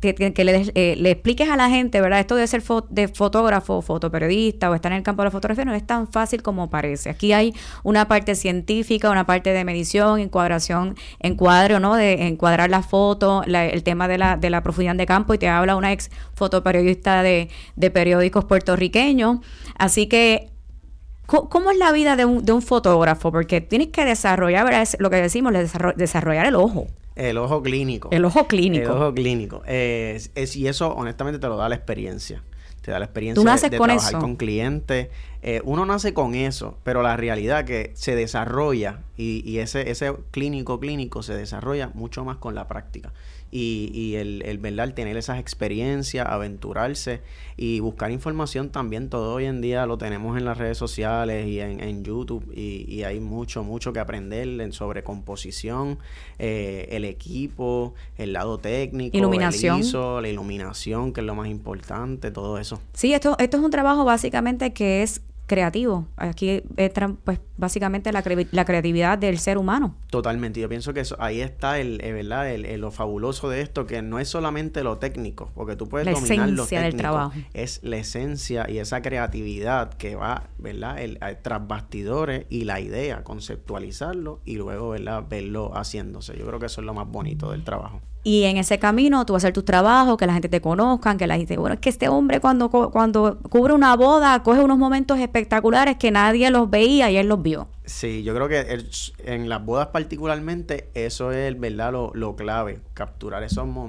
[SPEAKER 13] le expliques a la gente, ¿verdad? Esto de ser de fotógrafo, fotoperiodista o estar en el campo de la fotografía no es tan fácil como parece. Aquí hay una parte científica, una parte de medición, encuadre, ¿no? De encuadrar la foto, el tema de la profundidad de campo, y te habla una ex fotoperiodista de periódicos puertorriqueños. Así que, ¿cómo es la vida de un fotógrafo? Porque tienes que desarrollar, ¿verdad? Es lo que decimos, desarrollar el ojo.
[SPEAKER 14] El ojo clínico.
[SPEAKER 13] El ojo clínico.
[SPEAKER 14] El ojo clínico. Y eso, honestamente, te lo da la experiencia. Te da la experiencia
[SPEAKER 13] ¿Tú naces
[SPEAKER 14] de
[SPEAKER 13] con
[SPEAKER 14] trabajar
[SPEAKER 13] eso?
[SPEAKER 14] con clientes. Uno nace con eso, pero la realidad que se desarrolla y ese clínico se desarrolla mucho más con la práctica. Y el ¿verdad? El tener esas experiencias, aventurarse y buscar información también. Todo hoy en día lo tenemos en las redes sociales y en YouTube, y hay mucho que aprender sobre composición, el equipo, el lado técnico,
[SPEAKER 13] iluminación.
[SPEAKER 14] el ISO, la iluminación, que es lo más importante, todo eso.
[SPEAKER 13] Sí, esto es un trabajo básicamente que es creativo. Aquí entra, pues, básicamente la creatividad del ser humano.
[SPEAKER 14] Totalmente. Yo pienso que ahí está ¿verdad? Lo fabuloso de esto, que no es solamente lo técnico, porque tú puedes dominar lo técnico.
[SPEAKER 13] Del trabajo.
[SPEAKER 14] Es la esencia y esa creatividad que va, ¿verdad? Tras bastidores, y la idea, conceptualizarlo y luego, ¿verdad? Verlo haciéndose. Yo creo que eso es lo más bonito del trabajo.
[SPEAKER 13] Y en ese camino tú vas a hacer tus trabajos, que la gente te conozca, que la gente, bueno, es que este hombre cuando cubre una boda coge unos momentos espectaculares que nadie los veía y él los vio.
[SPEAKER 14] Sí, yo creo que en las bodas particularmente eso es, ¿verdad? Lo clave, capturar esos momentos